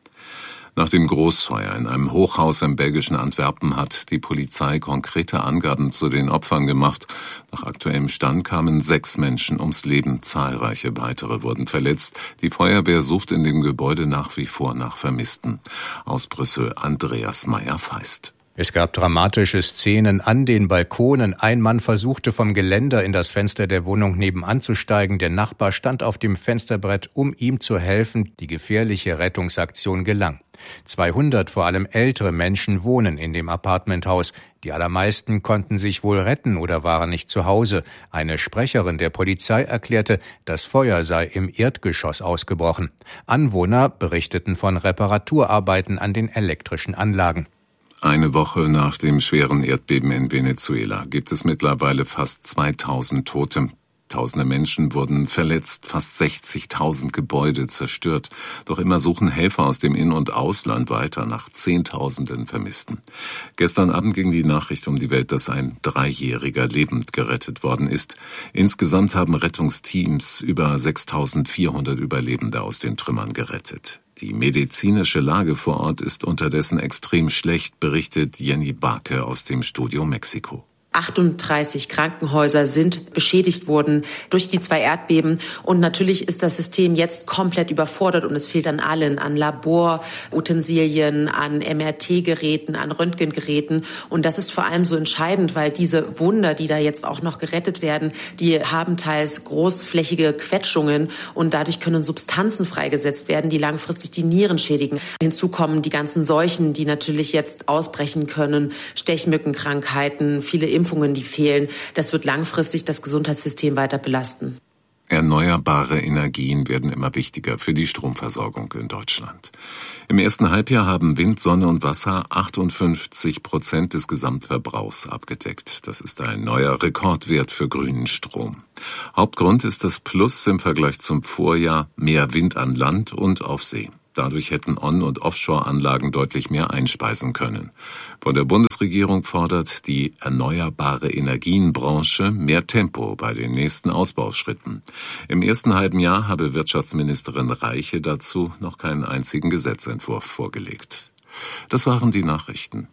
Nach dem Großfeuer in einem Hochhaus im belgischen Antwerpen hat die Polizei konkrete Angaben zu den Opfern gemacht. Nach aktuellem Stand kamen 6 Menschen ums Leben, zahlreiche weitere wurden verletzt. Die Feuerwehr sucht in dem Gebäude nach wie vor nach Vermissten. Aus Brüssel Andreas Meyer-Feist. Es gab dramatische Szenen an den Balkonen. Ein Mann versuchte vom Geländer in das Fenster der Wohnung nebenan zu steigen. Der Nachbar stand auf dem Fensterbrett, um ihm zu helfen. Die gefährliche Rettungsaktion gelang. 200, vor allem ältere Menschen, wohnen in dem Appartementhaus. Die allermeisten konnten sich wohl retten oder waren nicht zu Hause. Eine Sprecherin der Polizei erklärte, das Feuer sei im Erdgeschoss ausgebrochen. Anwohner berichteten von Reparaturarbeiten an den elektrischen Anlagen. Eine Woche nach dem schweren Erdbeben in Venezuela gibt es mittlerweile fast 2000 Tote. Tausende Menschen wurden verletzt, fast 60.000 Gebäude zerstört. Doch immer suchen Helfer aus dem In- und Ausland weiter nach Zehntausenden Vermissten. Gestern Abend ging die Nachricht um die Welt, dass ein 3-Jähriger lebend gerettet worden ist. Insgesamt haben Rettungsteams über 6.400 Überlebende aus den Trümmern gerettet. Die medizinische Lage vor Ort ist unterdessen extrem schlecht, berichtet Jenny Barke aus dem Studio Mexiko. 38 Krankenhäuser sind beschädigt worden durch die 2 Erdbeben. Und natürlich ist das System jetzt komplett überfordert und es fehlt an allen, an Laborutensilien, an MRT-Geräten, an Röntgengeräten. Und das ist vor allem so entscheidend, weil diese Wunder, die da jetzt auch noch gerettet werden, die haben teils großflächige Quetschungen und dadurch können Substanzen freigesetzt werden, die langfristig die Nieren schädigen. Hinzu kommen die ganzen Seuchen, die natürlich jetzt ausbrechen können, Stechmückenkrankheiten, viele Impfungen, die fehlen. Das wird langfristig das Gesundheitssystem weiter belasten. Erneuerbare Energien werden immer wichtiger für die Stromversorgung in Deutschland. Im ersten Halbjahr haben Wind, Sonne und Wasser 58% des Gesamtverbrauchs abgedeckt. Das ist ein neuer Rekordwert für grünen Strom. Hauptgrund ist das Plus im Vergleich zum Vorjahr, mehr Wind an Land und auf See. Dadurch hätten On- und Offshore-Anlagen deutlich mehr einspeisen können. Von der Bundesregierung fordert die Erneuerbare Energienbranche mehr Tempo bei den nächsten Ausbauschritten. Im ersten halben Jahr habe Wirtschaftsministerin Reiche dazu noch keinen einzigen Gesetzentwurf vorgelegt. Das waren die Nachrichten.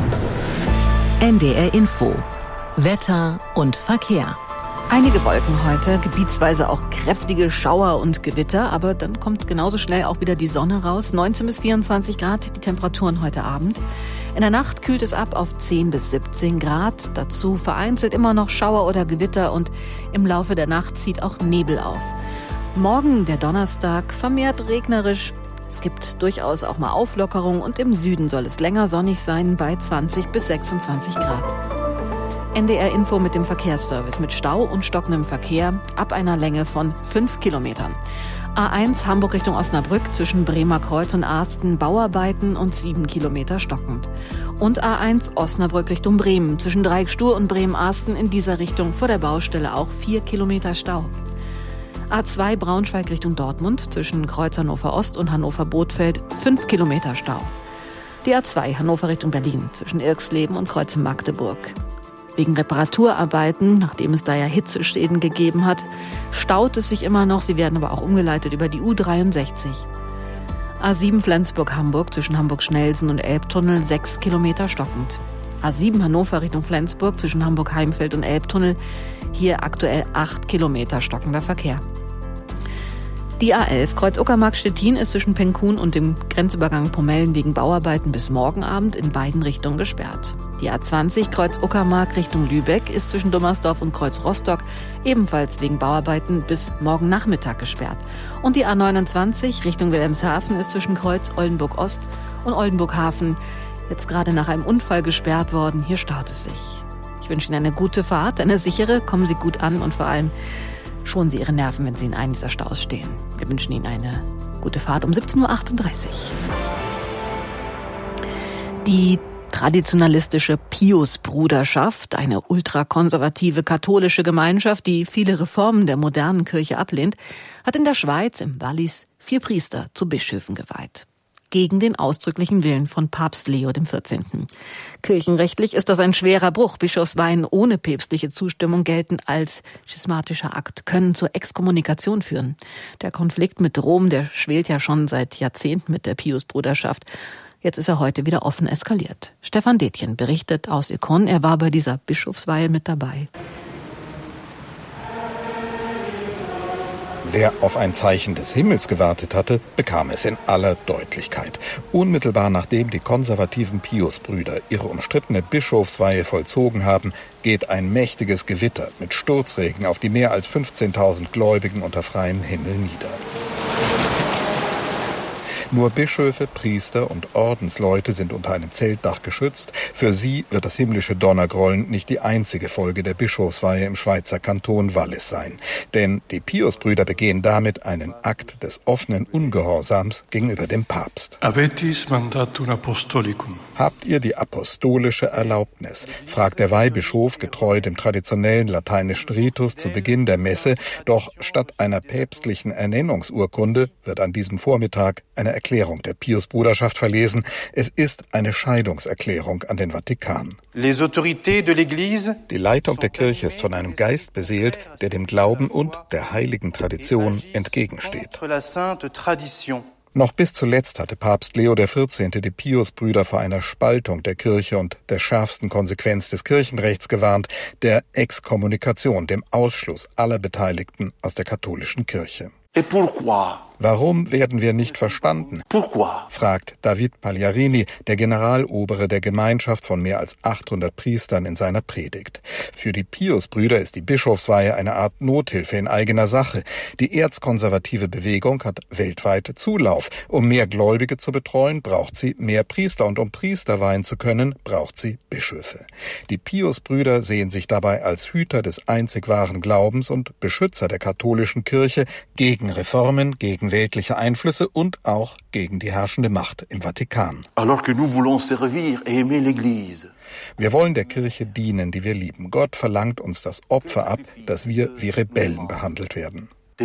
NDR Info. Wetter und Verkehr. Einige Wolken heute, gebietsweise auch kräftige Schauer und Gewitter, aber dann kommt genauso schnell auch wieder die Sonne raus. 19 bis 24 Grad die Temperaturen heute Abend. In der Nacht kühlt es ab auf 10 bis 17 Grad. Dazu vereinzelt immer noch Schauer oder Gewitter und im Laufe der Nacht zieht auch Nebel auf. Morgen, der Donnerstag, vermehrt regnerisch. Es gibt durchaus auch mal Auflockerung und im Süden soll es länger sonnig sein bei 20 bis 26 Grad. NDR Info mit dem Verkehrsservice mit Stau und stockendem Verkehr ab einer Länge von 5 Kilometern. A1 Hamburg Richtung Osnabrück zwischen Bremer Kreuz und Asten Bauarbeiten und 7 Kilometer stockend. Und A1 Osnabrück Richtung Bremen zwischen Dreieckstuhr und Bremen-Asten in dieser Richtung vor der Baustelle auch 4 Kilometer Stau. A2 Braunschweig Richtung Dortmund zwischen Kreuz Hannover Ost und Hannover Bothfeld 5 Kilometer Stau. Die A2 Hannover Richtung Berlin zwischen Irxleben und Kreuz Magdeburg. Wegen Reparaturarbeiten, nachdem es da ja Hitzeschäden gegeben hat, staut es sich immer noch. Sie werden aber auch umgeleitet über die U63. A7 Flensburg-Hamburg zwischen Hamburg-Schnelsen und Elbtunnel 6 Kilometer stockend. A7 Hannover Richtung Flensburg zwischen Hamburg-Heimfeld und Elbtunnel. Hier aktuell 8 Kilometer stockender Verkehr. Die A11 Kreuz-Uckermark-Stettin ist zwischen Penkun und dem Grenzübergang Pomellen wegen Bauarbeiten bis morgen Abend in beiden Richtungen gesperrt. Die A20 Kreuz-Uckermark Richtung Lübeck ist zwischen Dummersdorf und Kreuz-Rostock ebenfalls wegen Bauarbeiten bis morgen Nachmittag gesperrt. Und die A29 Richtung Wilhelmshaven ist zwischen Kreuz-Oldenburg-Ost und Oldenburg-Hafen jetzt gerade nach einem Unfall gesperrt worden. Hier staut es sich. Ich wünsche Ihnen eine gute Fahrt, eine sichere, kommen Sie gut an und vor allem schonen Sie Ihre Nerven, wenn Sie in einem dieser Staus stehen. Wir wünschen Ihnen eine gute Fahrt um 17.38 Uhr. Die traditionalistische Pius-Bruderschaft, eine ultrakonservative katholische Gemeinschaft, die viele Reformen der modernen Kirche ablehnt, hat in der Schweiz im Wallis 4 Priester zu Bischöfen geweiht. Gegen den ausdrücklichen Willen von Papst Leo XIV. Kirchenrechtlich ist das ein schwerer Bruch. Bischofsweihen ohne päpstliche Zustimmung gelten als schismatischer Akt, können zur Exkommunikation führen. Der Konflikt mit Rom, der schwelt ja schon seit Jahrzehnten mit der Pius-Bruderschaft. Jetzt ist er heute wieder offen eskaliert. Stefan Detjen berichtet aus Ikon. Er war bei dieser Bischofsweihe mit dabei. Wer auf ein Zeichen des Himmels gewartet hatte, bekam es in aller Deutlichkeit. Unmittelbar nachdem die konservativen Pius-Brüder ihre umstrittene Bischofsweihe vollzogen haben, geht ein mächtiges Gewitter mit Sturzregen auf die mehr als 15.000 Gläubigen unter freiem Himmel nieder. Nur Bischöfe, Priester und Ordensleute sind unter einem Zeltdach geschützt. Für sie wird das himmlische Donnergrollen nicht die einzige Folge der Bischofsweihe im Schweizer Kanton Wallis sein. Denn die Piusbrüder begehen damit einen Akt des offenen Ungehorsams gegenüber dem Papst. Avetis mandatum apostolicum. Habt ihr die apostolische Erlaubnis? Fragt der Weihbischof getreu dem traditionellen lateinischen Ritus zu Beginn der Messe. Doch statt einer päpstlichen Ernennungsurkunde wird an diesem Vormittag eine Erklärung der Pius-Bruderschaft verlesen. Es ist eine Scheidungserklärung an den Vatikan. Die Leitung der Kirche ist von einem Geist beseelt, der dem Glauben und der heiligen Tradition entgegensteht. Noch bis zuletzt hatte Papst Leo XIV. Die Pius-Brüder vor einer Spaltung der Kirche und der schärfsten Konsequenz des Kirchenrechts gewarnt, der Exkommunikation, dem Ausschluss aller Beteiligten aus der katholischen Kirche. Warum werden wir nicht verstanden? Fragt David Pagliarini, der Generalobere der Gemeinschaft von mehr als 800 Priestern in seiner Predigt. Für die Pius-Brüder ist die Bischofsweihe eine Art Nothilfe in eigener Sache. Die erzkonservative Bewegung hat weltweit Zulauf. Um mehr Gläubige zu betreuen, braucht sie mehr Priester. Und um Priester weihen zu können, braucht sie Bischöfe. Die Pius-Brüder sehen sich dabei als Hüter des einzig wahren Glaubens und Beschützer der katholischen Kirche gegen Reformen, gegen weltliche Einflüsse und auch gegen die herrschende Macht im Vatikan. Wir wollen der Kirche dienen, die wir lieben. Gott verlangt uns das Opfer ab, dass wir wie Rebellen behandelt werden.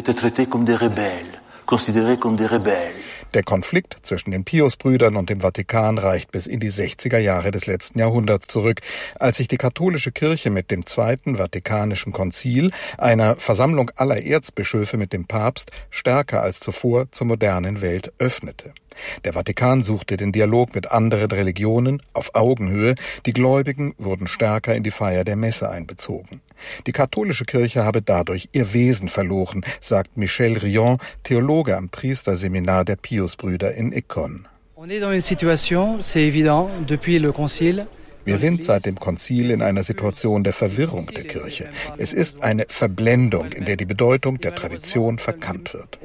Der Konflikt zwischen den Pius-Brüdern und dem Vatikan reicht bis in die 60er Jahre des letzten Jahrhunderts zurück, als sich die katholische Kirche mit dem Zweiten Vatikanischen Konzil, einer Versammlung aller Erzbischöfe mit dem Papst, stärker als zuvor zur modernen Welt öffnete. Der Vatikan suchte den Dialog mit anderen Religionen auf Augenhöhe. Die Gläubigen wurden stärker in die Feier der Messe einbezogen. Die katholische Kirche habe dadurch ihr Wesen verloren, sagt Michel Rion, Theologe am Priesterseminar der Piusbrüder in Ikon. Wir sind seit dem Konzil in einer Situation der Verwirrung der Kirche. Es ist eine Verblendung, in der die Bedeutung der Tradition verkannt wird.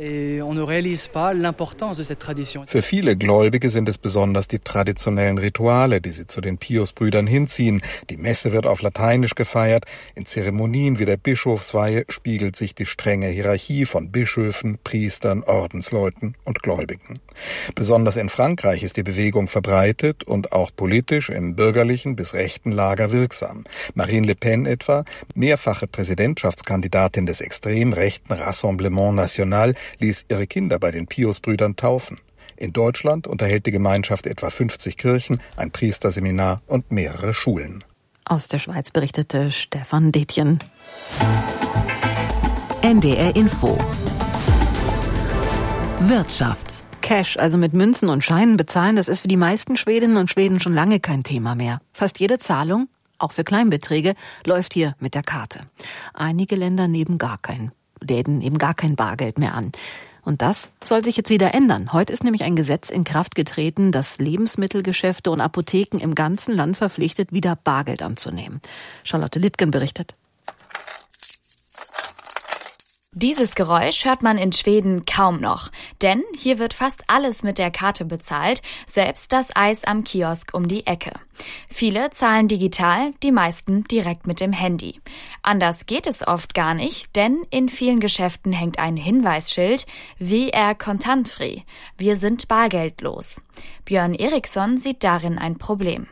Für viele Gläubige sind es besonders die traditionellen Rituale, die sie zu den Piusbrüdern hinziehen. Die Messe wird auf Lateinisch gefeiert. In Zeremonien wie der Bischofsweihe spiegelt sich die strenge Hierarchie von Bischöfen, Priestern, Ordensleuten und Gläubigen. Besonders in Frankreich ist die Bewegung verbreitet und auch politisch im bürgerlichen bis rechten Lager wirksam. Marine Le Pen etwa, mehrfache Präsidentschaftskandidatin des extrem rechten Rassemblement National, ließ ihre Kinder bei den Piusbrüdern taufen. In Deutschland unterhält die Gemeinschaft etwa 50 Kirchen, ein Priesterseminar und mehrere Schulen. Aus der Schweiz berichtete Stefan Detjen. NDR Info. Wirtschaft. Cash, also mit Münzen und Scheinen bezahlen, das ist für die meisten Schwedinnen und Schweden schon lange kein Thema mehr. Fast jede Zahlung, auch für Kleinbeträge, läuft hier mit der Karte. Einige Länder nehmen gar kein Bargeld mehr an. Und das soll sich jetzt wieder ändern. Heute ist nämlich ein Gesetz in Kraft getreten, das Lebensmittelgeschäfte und Apotheken im ganzen Land verpflichtet, wieder Bargeld anzunehmen. Charlotte Littgen berichtet. Dieses Geräusch hört man in Schweden kaum noch, denn hier wird fast alles mit der Karte bezahlt, selbst das Eis am Kiosk um die Ecke. Viele zahlen digital, die meisten direkt mit dem Handy. Anders geht es oft gar nicht, denn in vielen Geschäften hängt ein Hinweisschild: VR kontantfrei. Wir sind bargeldlos. Björn Eriksson sieht darin ein Problem.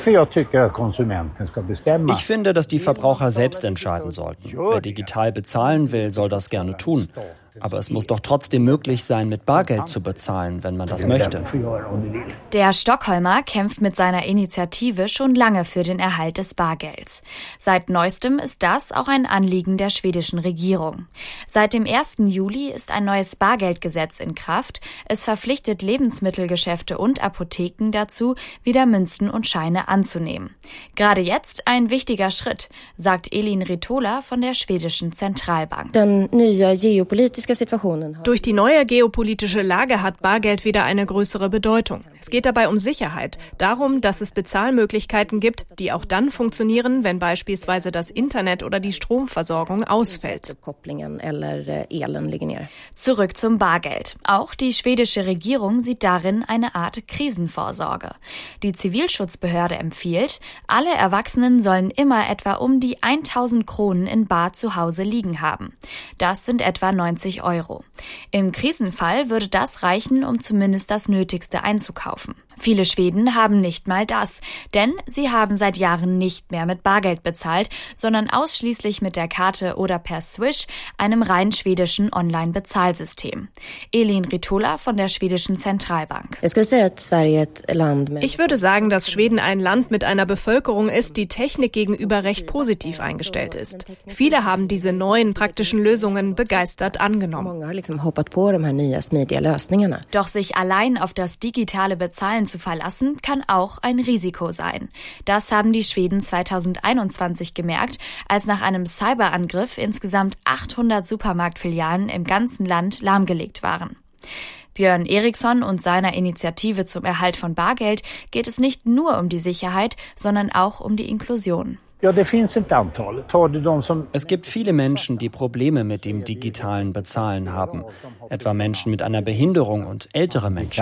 Ich finde, dass die Verbraucher selbst entscheiden sollten. Wer digital bezahlen will, soll das gerne tun. Aber es muss doch trotzdem möglich sein, mit Bargeld zu bezahlen, wenn man das möchte. Der Stockholmer kämpft mit seiner Initiative schon lange für den Erhalt des Bargelds. Seit neuestem ist das auch ein Anliegen der schwedischen Regierung. Seit dem 1. Juli ist ein neues Bargeldgesetz in Kraft. Es verpflichtet Lebensmittelgeschäfte und Apotheken dazu, wieder Münzen und Scheine anzunehmen. Gerade jetzt ein wichtiger Schritt, sagt Elin Ritola von der schwedischen Zentralbank. Durch die neue geopolitische Lage hat Bargeld wieder eine größere Bedeutung. Es geht dabei um Sicherheit, darum, dass es Bezahlmöglichkeiten gibt, die auch dann funktionieren, wenn beispielsweise das Internet oder die Stromversorgung ausfällt. Zurück zum Bargeld. Auch die schwedische Regierung sieht darin eine Art Krisenvorsorge. Die Zivilschutzbehörde empfiehlt, alle Erwachsenen sollen immer etwa um die 1.000 Kronen in bar zu Hause liegen haben. Das sind etwa 90 Euro. Im Krisenfall würde das reichen, um zumindest das Nötigste einzukaufen. Viele Schweden haben nicht mal das, denn sie haben seit Jahren nicht mehr mit Bargeld bezahlt, sondern ausschließlich mit der Karte oder per Swish, einem rein schwedischen Online-Bezahlsystem. Elin Ritola von der schwedischen Zentralbank. Ich würde sagen, dass Schweden ein Land mit einer Bevölkerung ist, die Technik gegenüber recht positiv eingestellt ist. Viele haben diese neuen praktischen Lösungen begeistert angenommen. Doch sich allein auf das digitale Bezahlen zu verlassen, kann auch ein Risiko sein. Das haben die Schweden 2021 gemerkt, als nach einem Cyberangriff insgesamt 800 Supermarktfilialen im ganzen Land lahmgelegt waren. Björn Eriksson und seiner Initiative zum Erhalt von Bargeld geht es nicht nur um die Sicherheit, sondern auch um die Inklusion. Es gibt viele Menschen, die Probleme mit dem digitalen Bezahlen haben, etwa Menschen mit einer Behinderung und ältere Menschen.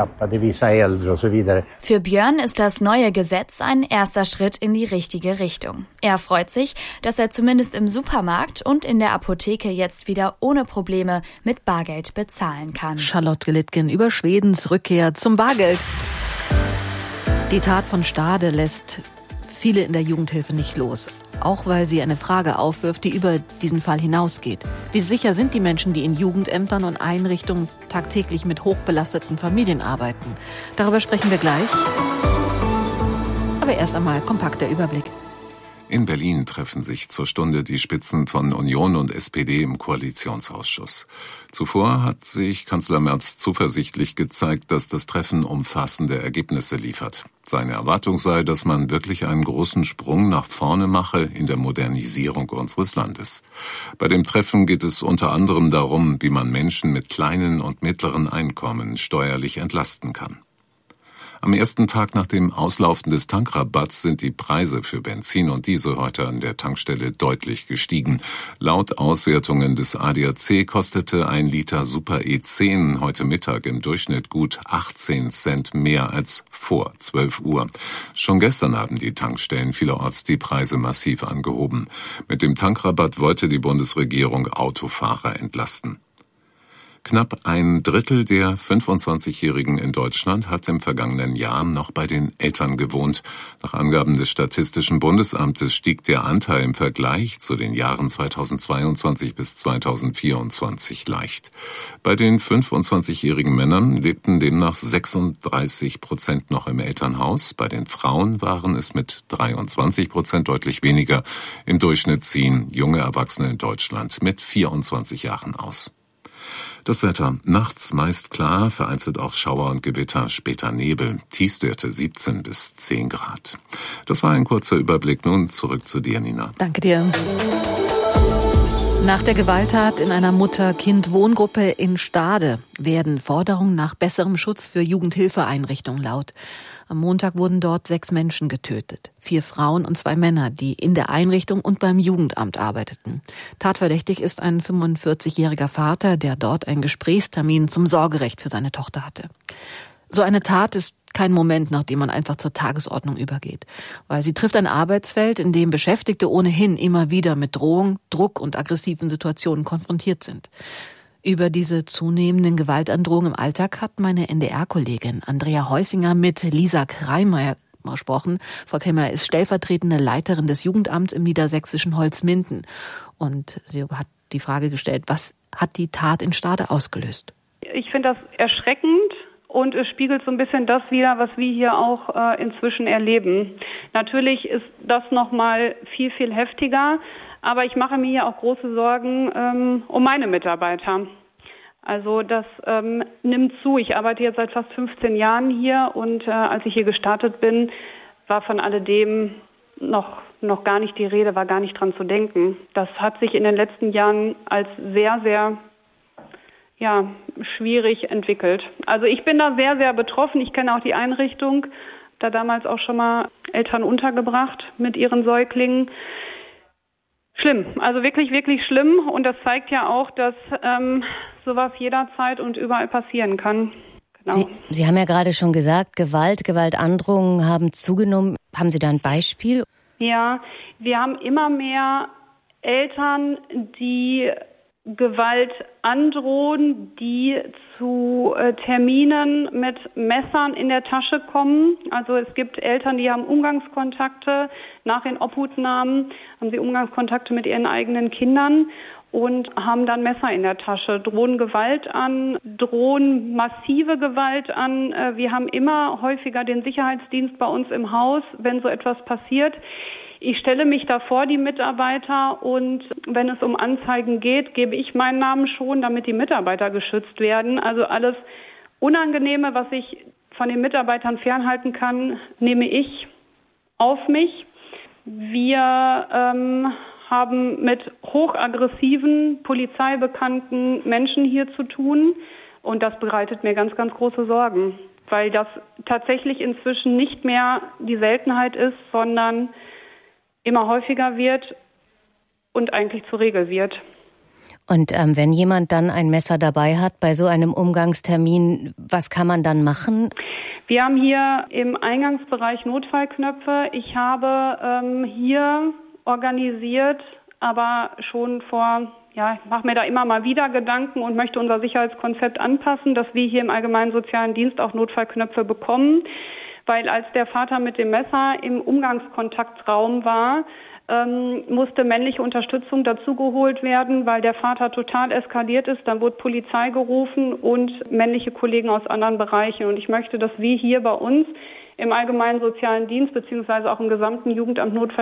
Für Björn ist das neue Gesetz ein erster Schritt in die richtige Richtung. Er freut sich, dass er zumindest im Supermarkt und in der Apotheke jetzt wieder ohne Probleme mit Bargeld bezahlen kann. Charlotte Gelitgen über Schwedens Rückkehr zum Bargeld. Die Tat von Stade lässt viele in der Jugendhilfe nicht los. Auch weil sie eine Frage aufwirft, die über diesen Fall hinausgeht. Wie sicher sind die Menschen, die in Jugendämtern und Einrichtungen tagtäglich mit hochbelasteten Familien arbeiten? Darüber sprechen wir gleich. Aber erst einmal kompakt der Überblick. In Berlin treffen sich zur Stunde die Spitzen von Union und SPD im Koalitionsausschuss. Zuvor hat sich Kanzler Merz zuversichtlich gezeigt, dass das Treffen umfassende Ergebnisse liefert. Seine Erwartung sei, dass man wirklich einen großen Sprung nach vorne mache in der Modernisierung unseres Landes. Bei dem Treffen geht es unter anderem darum, wie man Menschen mit kleinen und mittleren Einkommen steuerlich entlasten kann. Am ersten Tag nach dem Auslaufen des Tankrabatts sind die Preise für Benzin und Diesel heute an der Tankstelle deutlich gestiegen. Laut Auswertungen des ADAC kostete ein Liter Super E10 heute Mittag im Durchschnitt gut 18 Cent mehr als vor 12 Uhr. Schon gestern haben die Tankstellen vielerorts die Preise massiv angehoben. Mit dem Tankrabatt wollte die Bundesregierung Autofahrer entlasten. Knapp ein Drittel der 25-Jährigen in Deutschland hat im vergangenen Jahr noch bei den Eltern gewohnt. Nach Angaben des Statistischen Bundesamtes stieg der Anteil im Vergleich zu den Jahren 2022 bis 2024 leicht. Bei den 25-jährigen Männern lebten demnach 36% noch im Elternhaus. Bei den Frauen waren es mit 23% deutlich weniger. Im Durchschnitt ziehen junge Erwachsene in Deutschland mit 24 Jahren aus. Das Wetter. Nachts meist klar, vereinzelt auch Schauer und Gewitter, später Nebel. Tiefstwerte 17 bis 10 Grad. Das war ein kurzer Überblick. Nun zurück zu dir, Nina. Danke dir. Nach der Gewalttat in einer Mutter-Kind-Wohngruppe in Stade werden Forderungen nach besserem Schutz für Jugendhilfeeinrichtungen laut. Am Montag wurden dort 6 Menschen getötet. 4 Frauen und 2 Männer, die in der Einrichtung und beim Jugendamt arbeiteten. Tatverdächtig ist ein 45-jähriger Vater, der dort einen Gesprächstermin zum Sorgerecht für seine Tochter hatte. So eine Tat ist kein Moment, nach dem man einfach zur Tagesordnung übergeht, weil sie trifft ein Arbeitsfeld, in dem Beschäftigte ohnehin immer wieder mit Drohung, Druck und aggressiven Situationen konfrontiert sind. Über diese zunehmenden Gewaltandrohungen im Alltag hat meine NDR-Kollegin Andrea Heusinger mit Lisa Kreimeier gesprochen. Frau Kreimeier ist stellvertretende Leiterin des Jugendamts im niedersächsischen Holzminden. Und sie hat die Frage gestellt, was hat die Tat in Stade ausgelöst? Ich finde das erschreckend. Und es spiegelt so ein bisschen das wider, was wir hier auch inzwischen erleben. Natürlich ist das nochmal viel, viel heftiger, aber ich mache mir hier auch große Sorgen um meine Mitarbeiter. Also das nimmt zu. Ich arbeite jetzt seit fast 15 Jahren hier und als ich hier gestartet bin, war von alledem noch gar nicht die Rede, war gar nicht dran zu denken. Das hat sich in den letzten Jahren als sehr, sehr schwierig entwickelt. Also ich bin da sehr, sehr betroffen. Ich kenne auch die Einrichtung, da damals auch schon mal Eltern untergebracht mit ihren Säuglingen. Schlimm, also wirklich, wirklich schlimm. Und das zeigt ja auch, dass sowas jederzeit und überall passieren kann. Genau. Sie haben ja gerade schon gesagt, Gewaltandrohungen haben zugenommen. Haben Sie da ein Beispiel? Ja, wir haben immer mehr Eltern, die Gewalt androhen, die zu Terminen mit Messern in der Tasche kommen. Also es gibt Eltern, die haben Umgangskontakte. Nach den Obhutnahmen haben sie Umgangskontakte mit ihren eigenen Kindern und haben dann Messer in der Tasche, drohen Gewalt an, drohen massive Gewalt an. Wir haben immer häufiger den Sicherheitsdienst bei uns im Haus, wenn so etwas passiert. Ich stelle mich da vor die Mitarbeiter und wenn es um Anzeigen geht, gebe ich meinen Namen schon, damit die Mitarbeiter geschützt werden. Also alles Unangenehme, was ich von den Mitarbeitern fernhalten kann, nehme ich auf mich. Wir haben mit hochaggressiven, polizeibekannten Menschen hier zu tun und das bereitet mir ganz, ganz große Sorgen, weil das tatsächlich inzwischen nicht mehr die Seltenheit ist, sondern immer häufiger wird und eigentlich zur Regel wird. Und wenn jemand dann ein Messer dabei hat bei so einem Umgangstermin, was kann man dann machen? Wir haben hier im Eingangsbereich Notfallknöpfe. Ich habe hier organisiert, aber schon ich mache mir da immer mal wieder Gedanken und möchte unser Sicherheitskonzept anpassen, dass wir hier im Allgemeinen Sozialen Dienst auch Notfallknöpfe bekommen. Weil als der Vater mit dem Messer im Umgangskontaktraum war, musste männliche Unterstützung dazugeholt werden, weil der Vater total eskaliert ist. Dann wurde Polizei gerufen und männliche Kollegen aus anderen Bereichen. Und ich möchte, dass wir hier bei uns im Allgemeinen Sozialen Dienst beziehungsweise auch im gesamten Jugendamt Notfall